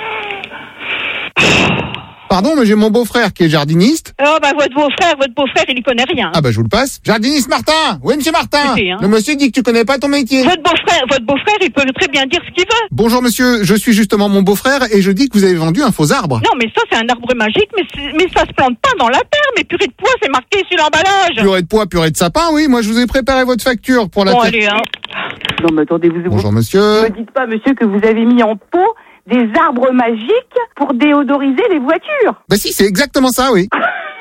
Pardon, mais j'ai mon beau-frère qui est jardiniste. Oh bah votre beau-frère, votre beau-frère, il y connaît rien. Ah bah je vous le passe. Jardiniste Martin. Oui, monsieur Martin. Écoutez, hein. Le monsieur dit que tu connais pas ton métier. Votre beau-frère, votre beau-frère, il peut très bien dire ce qu'il veut. Bonjour monsieur, je suis justement mon beau-frère et je dis que vous avez vendu un faux arbre. Non, mais ça c'est un arbre magique, mais c'est- mais ça se plante pas dans la terre. Mais purée de pois, c'est marqué sur l'emballage. Purée de pois, purée de sapin, oui. Moi je vous ai préparé votre facture pour la Bon terre. allez, hein. Non, mais attendez, vous Bonjour ne monsieur. me dites pas, monsieur, que vous avez mis en pot des arbres magiques pour déodoriser les voitures. Bah si, c'est exactement ça, oui.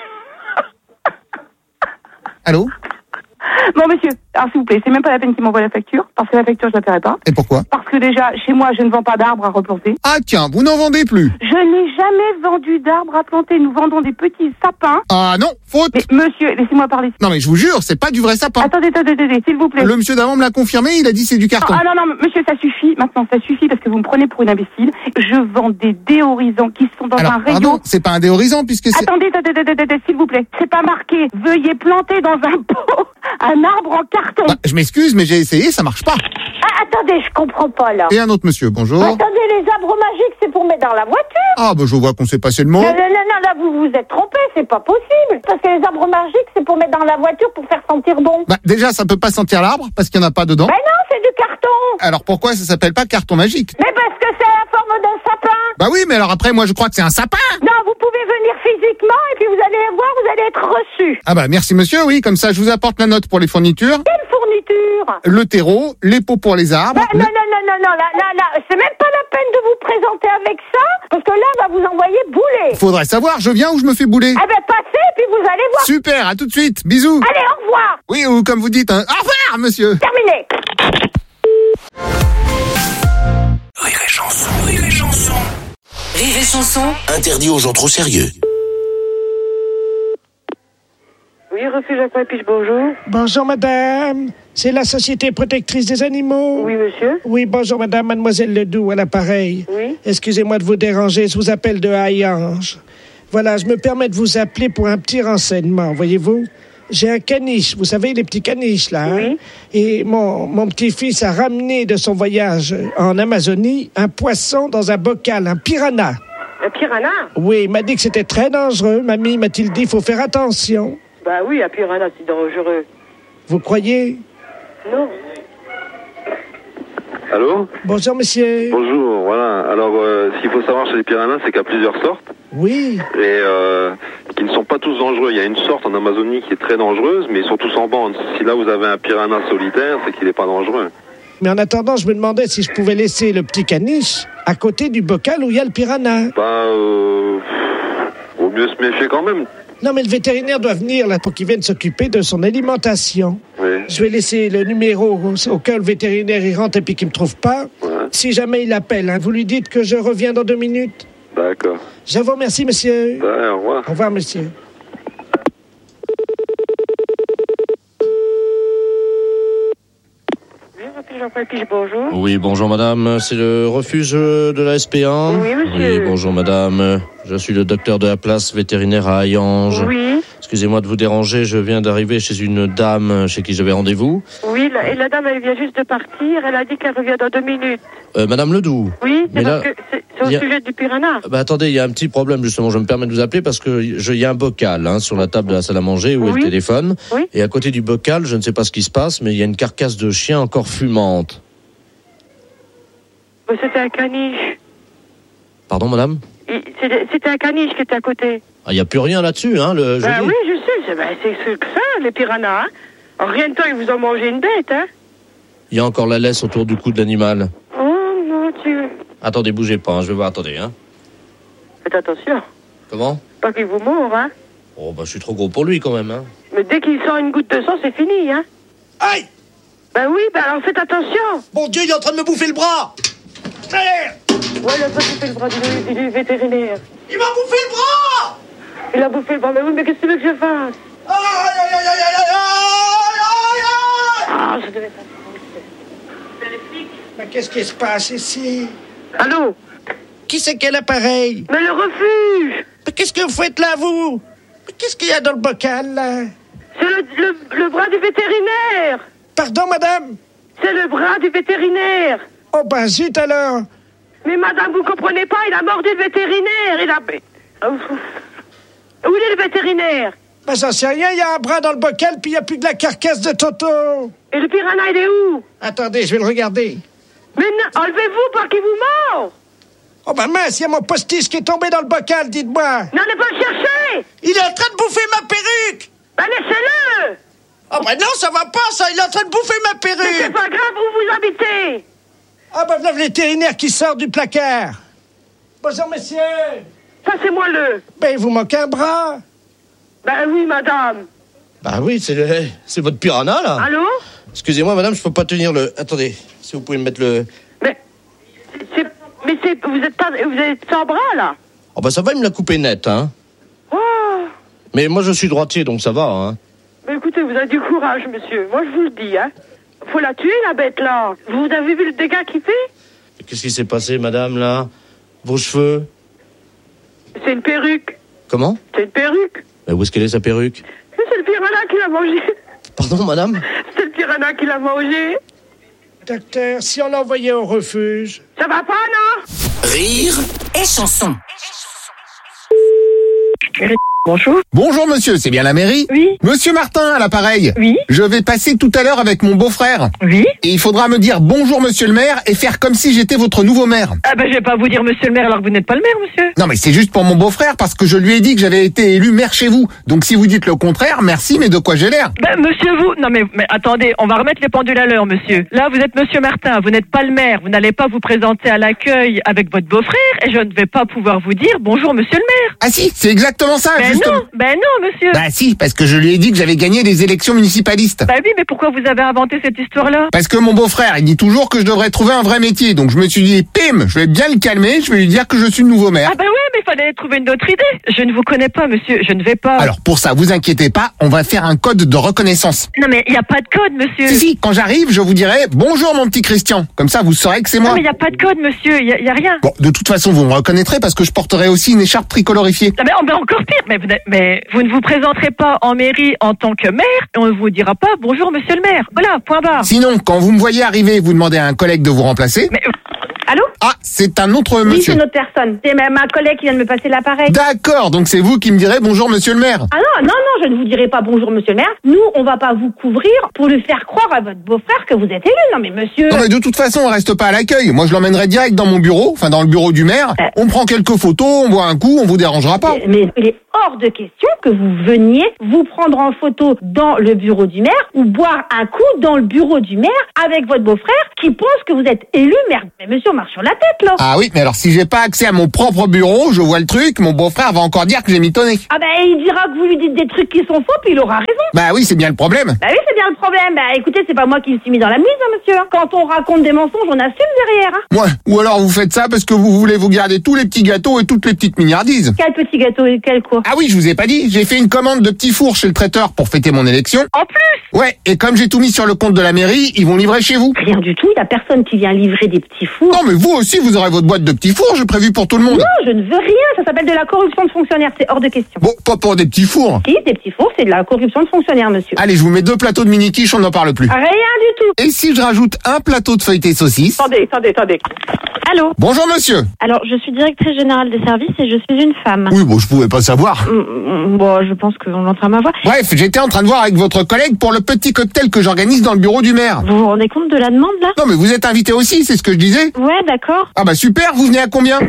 Allô? Bon, monsieur, alors s'il vous plaît, c'est même pas la peine qu'il m'envoie la facture, parce que la facture, je la paierai pas. Et pourquoi? Parce que déjà, chez moi, je ne vends pas d'arbres à replanter. Ah tiens, vous n'en vendez plus. Je n'ai jamais vendu d'arbres à planter. Nous vendons des petits sapins. Ah non, faute. Mais monsieur, laissez-moi parler. Non mais je vous jure, c'est pas du vrai sapin. Attendez, attendez, attendez, s'il vous plaît. Le monsieur d'avant me l'a confirmé, il a dit c'est du carton. Ah non, non, monsieur, ça suffit. Maintenant, ça suffit parce que vous me prenez pour une imbécile. Je vends des déhorisants qui sont dans Alors, un rayon. pardon, c'est pas un déhorisant puisque c'est... Attendez, attendez, attendez, attendez, s'il vous plaît. C'est pas marqué. Veuillez planter dans un pot un arbre en carton. Bah, je m'excuse, mais j'ai essayé, ça marche pas. Ah, attendez, je comprends pas là. Et un autre monsieur, bonjour. Attendez, les arbres magiques, c'est pour mettre dans la voiture. Ah bah je vois qu'on s'est passé le mot. Non, non, non, non, là, vous vous êtes trompé, c'est pas possible. Parce que les arbres magiques, c'est pour mettre dans la voiture pour faire sentir bon. Bah déjà, ça peut pas sentir l'arbre parce qu'il y en a pas dedans. Ben non, c'est du carton. Alors pourquoi ça s'appelle pas carton magique? Mais parce que c'est la forme d'un sapin. Bah oui, mais alors après, moi je crois que c'est un sapin. Non, vous pouvez venir physiquement et puis vous allez voir, vous allez être reçu. Ah bah merci monsieur, oui, comme ça je vous apporte la note pour les fournitures. Quelle fourniture? Le terreau, les pots pour les arbres. Bah, le- non, non, non, non, non, là, là, là, c'est même pas la peine de vous présenter avec ça, parce que là, on va vous envoyer bouler. Faudrait savoir, je viens ou je me fais bouler. Ah ben, passez, puis vous allez voir. Super, à tout de suite, bisous. Allez, au revoir. Oui, ou comme vous dites, un... au revoir monsieur. Terminé. Rire et chanson, rire et chanson. Rire et Chanson, Interdit aux gens trop sérieux. Oui, refuge Aquapiche, bonjour. Bonjour madame, c'est la Société protectrice des animaux. Oui, monsieur. Oui, bonjour madame, mademoiselle Ledoux à l'appareil. Oui. Excusez-moi de vous déranger, je vous appelle de Hayange. Voilà, je me permets de vous appeler pour un petit renseignement, voyez-vous. J'ai un caniche, vous savez, les petits caniches, là. Hein? Oui. Et mon, mon petit-fils a ramené de son voyage en Amazonie un poisson dans un bocal, un piranha. Un piranha? Oui, il m'a dit que c'était très dangereux. Mamie m'a-t-il dit, il faut faire attention. Bah oui, un piranha, c'est dangereux. Vous croyez? Non. Allô? Bonjour, monsieur. Bonjour, voilà. Alors, euh, ce qu'il faut savoir chez les piranhas, c'est qu'il y a plusieurs sortes. Oui. Et euh, qui ne sont pas tous dangereux. Il y a une sorte en Amazonie qui est très dangereuse, mais ils sont tous en bande. Si là, vous avez un piranha solitaire, c'est qu'il n'est pas dangereux. Mais en attendant, je me demandais si je pouvais laisser le petit caniche à côté du bocal où il y a le piranha. Bah, euh... vaut mieux se méfier quand même. Non, mais le vétérinaire doit venir là pour qu'il vienne s'occuper de son alimentation. Oui. Je vais laisser le numéro au, au cas où le vétérinaire y rentre et puis qu'il me trouve pas. Ouais. Si jamais il appelle, hein, vous lui dites que je reviens dans deux minutes. D'accord. Je vous remercie, monsieur. Ouais, au revoir. Au revoir, monsieur. Bonjour. Oui, bonjour madame, c'est le refuge de la S P un. Oui, monsieur. Oui, bonjour madame, je suis le docteur de la place vétérinaire à Hayange. Oui. Excusez-moi de vous déranger, je viens d'arriver chez une dame chez qui j'avais rendez-vous. Oui, la, et la dame, elle vient juste de partir, elle a dit qu'elle revient dans deux minutes. Euh, madame Ledoux. Oui, c'est Mais parce là, que c'est, c'est au y a- sujet du piranha. Bah attendez, il y a un petit problème justement, je me permets de vous appeler parce que je- il y a un bocal hein, sur la table de la salle à manger où est Oui. le téléphone. Oui. Et à côté du bocal, je ne sais pas ce qui se passe, mais il y a une carcasse de chien encore fumante. Oh, c'était un caniche. Pardon madame? Il- C'était, c'était un caniche qui était à côté. Ah, il n'y a plus rien là-dessus, hein, le Ben joli. oui, je sais, c'est, ben, c'est ce que ça, les piranhas. Hein. En rien de temps, ils vous ont mangé une bête, hein. Il y a encore la laisse autour du cou de l'animal. Oh mon Dieu. Attendez, bougez pas, hein, je vais voir, attendez. Hein. Faites attention, Comment? pas qu'il vous mord, hein. Oh, bah je suis trop gros pour lui quand même. Hein. Mais dès qu'il sent une goutte de sang, c'est fini, hein. Aïe! Ben oui, ben alors faites attention. Mon Dieu, il est en train de me bouffer le bras! Allez! Ouais, il a pas bouffé le bras du, du, du vétérinaire. Il m'a bouffé le bras! Il a bouffé le bras, mais oui, mais qu'est-ce que tu veux que je fasse? Aïe, aïe, aïe, aïe, aïe, aïe, aïe, aïe! Ah, je devais pas. Mais qu'est-ce qui se passe ici? Allô? Qui c'est quel appareil? Mais le refuge! Mais qu'est-ce que vous faites là, vous? Mais qu'est-ce qu'il y a dans le bocal, là? C'est le, le, le bras du vétérinaire! Pardon, madame? C'est le bras du vétérinaire! Oh, ben zut alors! Mais madame, vous comprenez pas, il a mordu le vétérinaire! Il a... Où il est le vétérinaire? Ben j'en sais rien, il y a un bras dans le bocal, puis il n'y a plus de la carcasse de Toto! Et le piranha, il est où? Attendez, je vais le regarder. Mais non, enlevez-vous, pas qu'il vous mord! Oh, ben mince, il y a mon postiche qui est tombé dans le bocal, dites-moi! N'allez pas le chercher! Il est en train de bouffer ma perruque! Ben laissez-le! Oh, ben non, ça va pas, ça! Il est en train de bouffer ma Mais c'est perruque! pas grave où vous habitez! Ah, ben voilà le vétérinaire qui sort du placard! Bonjour, messieurs! Passez-moi-le! Ben, il vous manque un bras! Ben oui, madame! Bah oui, c'est, le... c'est votre piranha là. Allô? Excusez-moi madame, je peux pas tenir le... Attendez, si vous pouvez me mettre le... Mais, c'est, mais c'est, vous êtes pas, vous êtes sans bras, là? Oh bah ça va, il me l'a coupé net, hein. Oh! Mais moi je suis droitier, donc ça va, hein. Mais écoutez, vous avez du courage, monsieur. Moi, je vous le dis, hein. Faut la tuer, la bête, là. Vous avez vu le dégât qu'il fait? Qu'est-ce qui s'est passé, madame, là? Vos cheveux? C'est une perruque. Comment? C'est une perruque. Mais où est-ce qu'elle est, sa perruque? C'est le piranha qui l'a mangé. Pardon, madame? C'est le piranha qui l'a mangé. Docteur, si on l'envoyait au refuge... Ça va pas, non? Rire et chanson. Bonjour. Bonjour monsieur, c'est bien la mairie? Oui. Monsieur Martin à l'appareil. Oui. Je vais passer tout à l'heure avec mon beau-frère. Oui. Et il faudra me dire bonjour monsieur le maire et faire comme si j'étais votre nouveau maire. Ah ben, je vais pas vous dire monsieur le maire alors que vous n'êtes pas le maire, monsieur. Non mais c'est juste pour mon beau-frère parce que je lui ai dit que j'avais été élu maire chez vous. Donc si vous dites le contraire, merci, mais de quoi j'ai l'air? Ben, monsieur, vous... Non, mais, mais attendez, on va remettre les pendules à l'heure, monsieur. Là, vous êtes monsieur Martin, vous n'êtes pas le maire. Vous n'allez pas vous présenter à l'accueil avec votre beau-frère et je ne vais pas pouvoir vous dire bonjour, monsieur le maire. Ah si, c'est exactement ça, Ben justement. non, ben non, monsieur. Bah si, parce que je lui ai dit que j'avais gagné les élections municipalistes. Bah oui, mais pourquoi vous avez inventé cette histoire-là? Parce que mon beau-frère, il dit toujours que je devrais trouver un vrai métier. Donc je me suis dit, pim, je vais bien le calmer, je vais lui dire que je suis le nouveau maire. Ah bah ouais, mais il fallait trouver une autre idée. Je ne vous connais pas, monsieur, je ne vais pas... Alors pour ça, vous inquiétez pas, on va faire un code de reconnaissance. Non mais il n'y a pas de code, monsieur. Si, si, quand j'arrive, je vous dirai bonjour mon petit Christian. Comme ça, vous saurez que c'est moi. Non mais il n'y a pas de code, monsieur, il n'y a, y a rien. Bon, de toute façon, vous me reconnaîtrez parce que je porterai aussi une écharpe tricolorifiée. Non mais, oh, mais encore pire, mais vous, n'êtes- mais vous ne vous présenterez pas en mairie en tant que maire et on ne vous dira pas bonjour, monsieur le maire. Voilà, point barre. Sinon, quand vous me voyez arriver, vous demandez à un collègue de vous remplacer. Mais Allô? Ah, c'est un autre Oui, monsieur. c'est une autre personne. C'est ma, ma collègue qui vient de me passer l'appareil. D'accord, donc c'est vous qui me direz bonjour monsieur le maire. Ah non, non, non, je ne vous dirai pas bonjour monsieur le maire. Nous, on va pas vous couvrir pour lui faire croire à votre beau-frère que vous êtes élu. Non mais monsieur... Non mais de toute façon, on reste pas à l'accueil. Moi, je l'emmènerai direct dans mon bureau, enfin dans le bureau du maire. On prend quelques photos, on boit un coup, on vous dérangera pas. Mais il est hors de question que vous veniez vous prendre en photo dans le bureau du maire ou boire un coup dans le bureau du maire avec votre beau-frère qui pense que vous êtes élu maire. Mais monsieur, on marche sur la tête, là. Ah oui, mais alors si j'ai pas accès à mon propre bureau, je vois le truc, mon beau-frère va encore dire que j'ai mitonné. Ah ben, il dira que vous lui dites des trucs qui sont faux, puis il aura raison. Bah oui, c'est bien le problème. Bah oui, c'est bien le problème. Bah écoutez, c'est pas moi qui me suis mis dans la mise, hein, monsieur. Quand on raconte des mensonges, on assume derrière, hein. Ouais, ou alors vous faites ça parce que vous voulez vous garder tous les petits gâteaux et toutes les petites mignardises. Quel petit gâteau et quel quoi? Ah oui, je vous ai pas dit, j'ai fait une commande de petits fours chez le traiteur pour fêter mon élection. En plus? Ouais, et comme j'ai tout mis sur le compte de la mairie, ils vont livrer chez vous. Rien du tout, il y a personne qui vient livrer des petits fours. Non mais vous aussi, vous aurez votre boîte de petits fours, j'ai prévu pour tout le monde. Non, je ne veux rien, ça s'appelle de la corruption de fonctionnaires, c'est hors de question. Bon, pas pour des petits fours. Si, des petits fours, c'est de la corruption de fonctionnaires, monsieur. Allez, je vous mets deux plateaux de mini-quiche, on n'en parle plus. Rien du tout. Et si je rajoute un plateau de feuilleté saucisse? Attendez, attendez, attendez. Allô? Bonjour monsieur. Alors, je suis directrice générale des services et je suis une femme. Oui, bon, je pouvais pas savoir. Mm, Bon, je pense qu'on l'entend ma voix. Bref, j'étais en train de voir avec votre collègue pour le petit cocktail que j'organise dans le bureau du maire. Vous vous rendez compte de la demande, là? Non, mais vous êtes invité aussi, c'est ce que je disais. Ouais, d'accord. Ah bah super, vous venez à combien?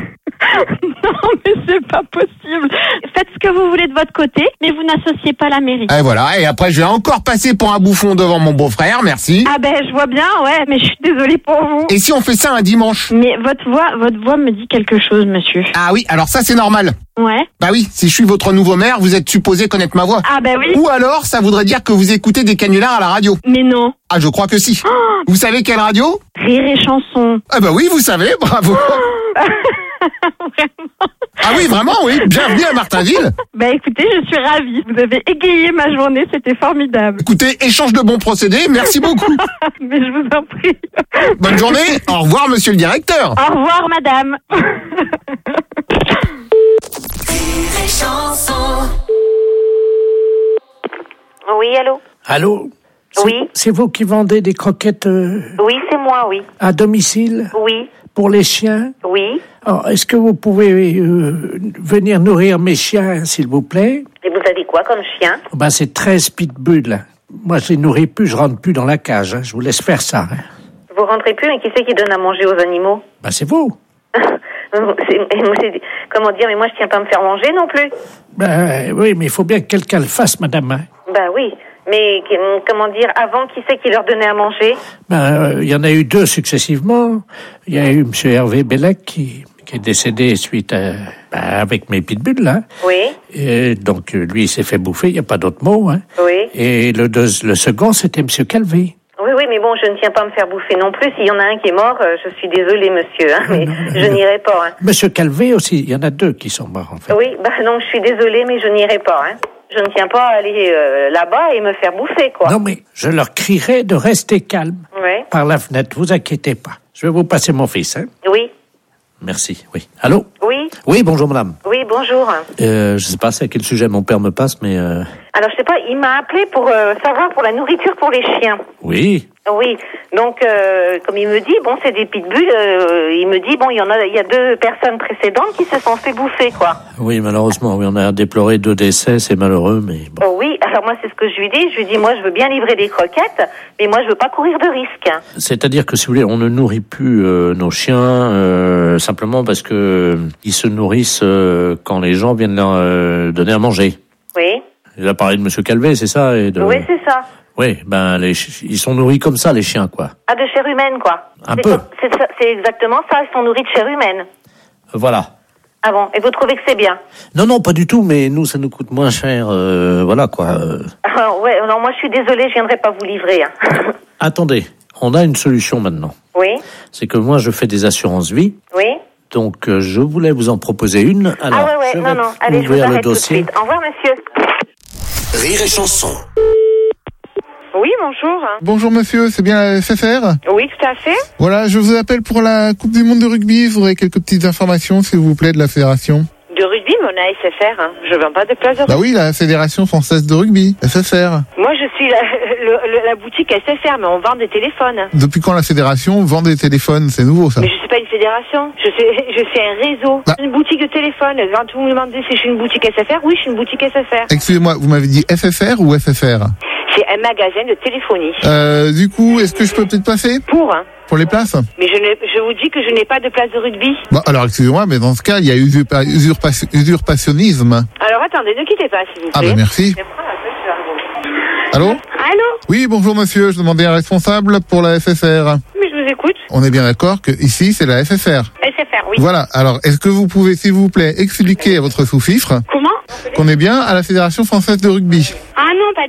Non, mais c'est pas possible. Faites ce que vous voulez de votre côté, mais vous n'associez pas la mairie. Et voilà, et après je vais encore passer pour un bouffon devant mon beau-frère, merci. Ah ben, je vois bien, ouais, mais je suis désolée pour vous. Et si on fait ça un dimanche? Mais votre voix, votre voix me dit quelque chose, monsieur. Ah oui, alors ça c'est normal. Ouais. Bah oui, si je suis votre nouveau maire, vous êtes supposé connaître ma voix. Ah ben oui. Ou alors, ça voudrait dire que vous écoutez des canulars à la radio. Mais non. Ah, je crois que si. Oh, vous savez quelle radio? Rire et chanson. Ah bah oui, vous savez, bravo. Ah oui, vraiment, oui. Bienvenue à Martainville. Bah écoutez, je suis ravie. Vous avez égayé ma journée, c'était formidable. Écoutez, échange de bons procédés, merci beaucoup. Mais je vous en prie. Bonne journée, au revoir monsieur le directeur. Au revoir madame. Oui, allô? Allô? C'est- Oui. C'est vous qui vendez des croquettes euh, Oui, c'est moi, oui. à domicile Oui, pour les chiens? oui. Alors, est-ce que vous pouvez euh, venir nourrir mes chiens, s'il vous plaît? Et vous avez quoi comme chien? Ben, c'est treize pitbulls. Moi, je les nourris plus, je rentre plus dans la cage. hein. Je vous laisse faire ça. hein. Vous rentrez plus, mais qui c'est qui donne à manger aux animaux? Ben, c'est vous. C'est- c'est- Comment dire, mais moi je tiens pas à me faire manger non plus. Ben, oui, mais il faut bien que quelqu'un le fasse, madame. hein. Bah oui, mais qui- comment dire, avant, qui c'est qui leur donnait à manger? Ben, euh, il y en a eu deux successivement. Il y a eu M. Hervé Bellec qui, qui est décédé suite à, ben, avec mes pitbulls, là. Oui, Et donc, euh, lui, il s'est fait bouffer, il n'y a pas d'autre mot. Hein. oui. Et le, deux- le second, c'était M. Calvé. Oui, oui, mais bon, je ne tiens pas à me faire bouffer non plus. S'il y en a un qui est mort, euh, je suis désolée, monsieur, hein, mais je n'irai pas. Hein. M. Calvé aussi, il y en a deux qui sont morts, en fait. Oui, bah non, je suis désolée, mais je n'irai pas. Hein. Je ne tiens pas à aller euh, là-bas et me faire bouffer, quoi. Non, mais je leur crierai de rester calme Oui, par la fenêtre, vous inquiétez pas. Je vais vous passer mon fils, hein. oui, Merci, oui. Allô? oui, Oui, bonjour, madame. oui, bonjour. Euh, je sais pas c'est à quel sujet mon père me passe, mais euh, Alors, je sais pas, il m'a appelé pour euh, savoir pour la nourriture pour les chiens. oui. Oui, donc euh, comme il me dit, bon, c'est des pitbulls. Euh, il me dit, bon, il y en a, il y a deux personnes précédentes qui se sont fait bouffer, quoi. Oui, malheureusement, oui, on a déploré deux décès, c'est malheureux, mais bon. Oh oui, alors moi, c'est ce que je lui dis. Je lui dis, moi, je veux bien livrer des croquettes, mais moi, je veux pas courir de risque. C'est-à-dire que, si vous voulez, on ne nourrit plus euh, nos chiens euh, simplement parce que euh, ils se nourrissent euh, quand les gens viennent leur euh, donner à manger. Oui, Il a parlé de M. Calvé, c'est ça et de... oui, c'est ça. Oui, ben, les chi- ils sont nourris comme ça, les chiens, quoi. Ah, de chair humaine, quoi. Un C'est peu. comme- C'est ça- c'est exactement ça, ils sont nourris de chair humaine. Voilà. Ah bon, et vous trouvez que c'est bien? Non, non, pas du tout, mais nous, ça nous coûte moins cher, euh, voilà, quoi. euh. Ah, ouais, non, moi, je suis désolée, je viendrai pas vous livrer. Hein. Attendez, on a une solution maintenant. Oui, C'est que moi, je fais des assurances vie. oui. Donc, euh, je voulais vous en proposer une. Alors, ah ouais, ouais, je non, vais non, allez, je vous ouvrir le arrête tout de dossier. suite. Au revoir, monsieur. Rire et chanson. Oui, bonjour. Bonjour monsieur, c'est bien la F F R? Oui, tout à fait. Voilà, je vous appelle pour la Coupe du Monde de rugby. Je voudrais quelques petites informations, s'il vous plaît, de la fédération. De rugby, mais on a S F R. Hein. Je vends pas de places de rugby. Bah oui, la Fédération Française de Rugby, F F R. Moi, je suis la, le, le, la boutique S F R, mais on vend des téléphones. Depuis quand la Fédération vend des téléphones? C'est nouveau, ça. Mais je suis pas une fédération. Je suis, je suis un réseau. Bah. Une boutique de téléphone. Quand vous me demandez si je suis une boutique S F R, oui, je suis une boutique S F R. Excusez-moi, vous m'avez dit F F R ou F F R? C'est un magasin de téléphonie. Euh, du coup, est-ce que je peux peut-être passer? Pour, hein. Pour les places? Mais je, ne, je vous dis que je n'ai pas de place de rugby. Bon, alors excusez-moi, mais dans ce cas, il y a usurpa, usurpa, usurpationnisme. Alors attendez, ne quittez pas, s'il vous plaît. Ah ben merci. Allô? Allô? Oui, bonjour monsieur, je demandais un responsable pour la F F R. Mais je vous écoute. On est bien d'accord que ici, c'est la F F R. S F R, oui. Voilà, alors est-ce que vous pouvez, s'il vous plaît, expliquer à votre sous-fifre Comment? qu'on est bien à la Fédération Française de Rugby? Ah non, pas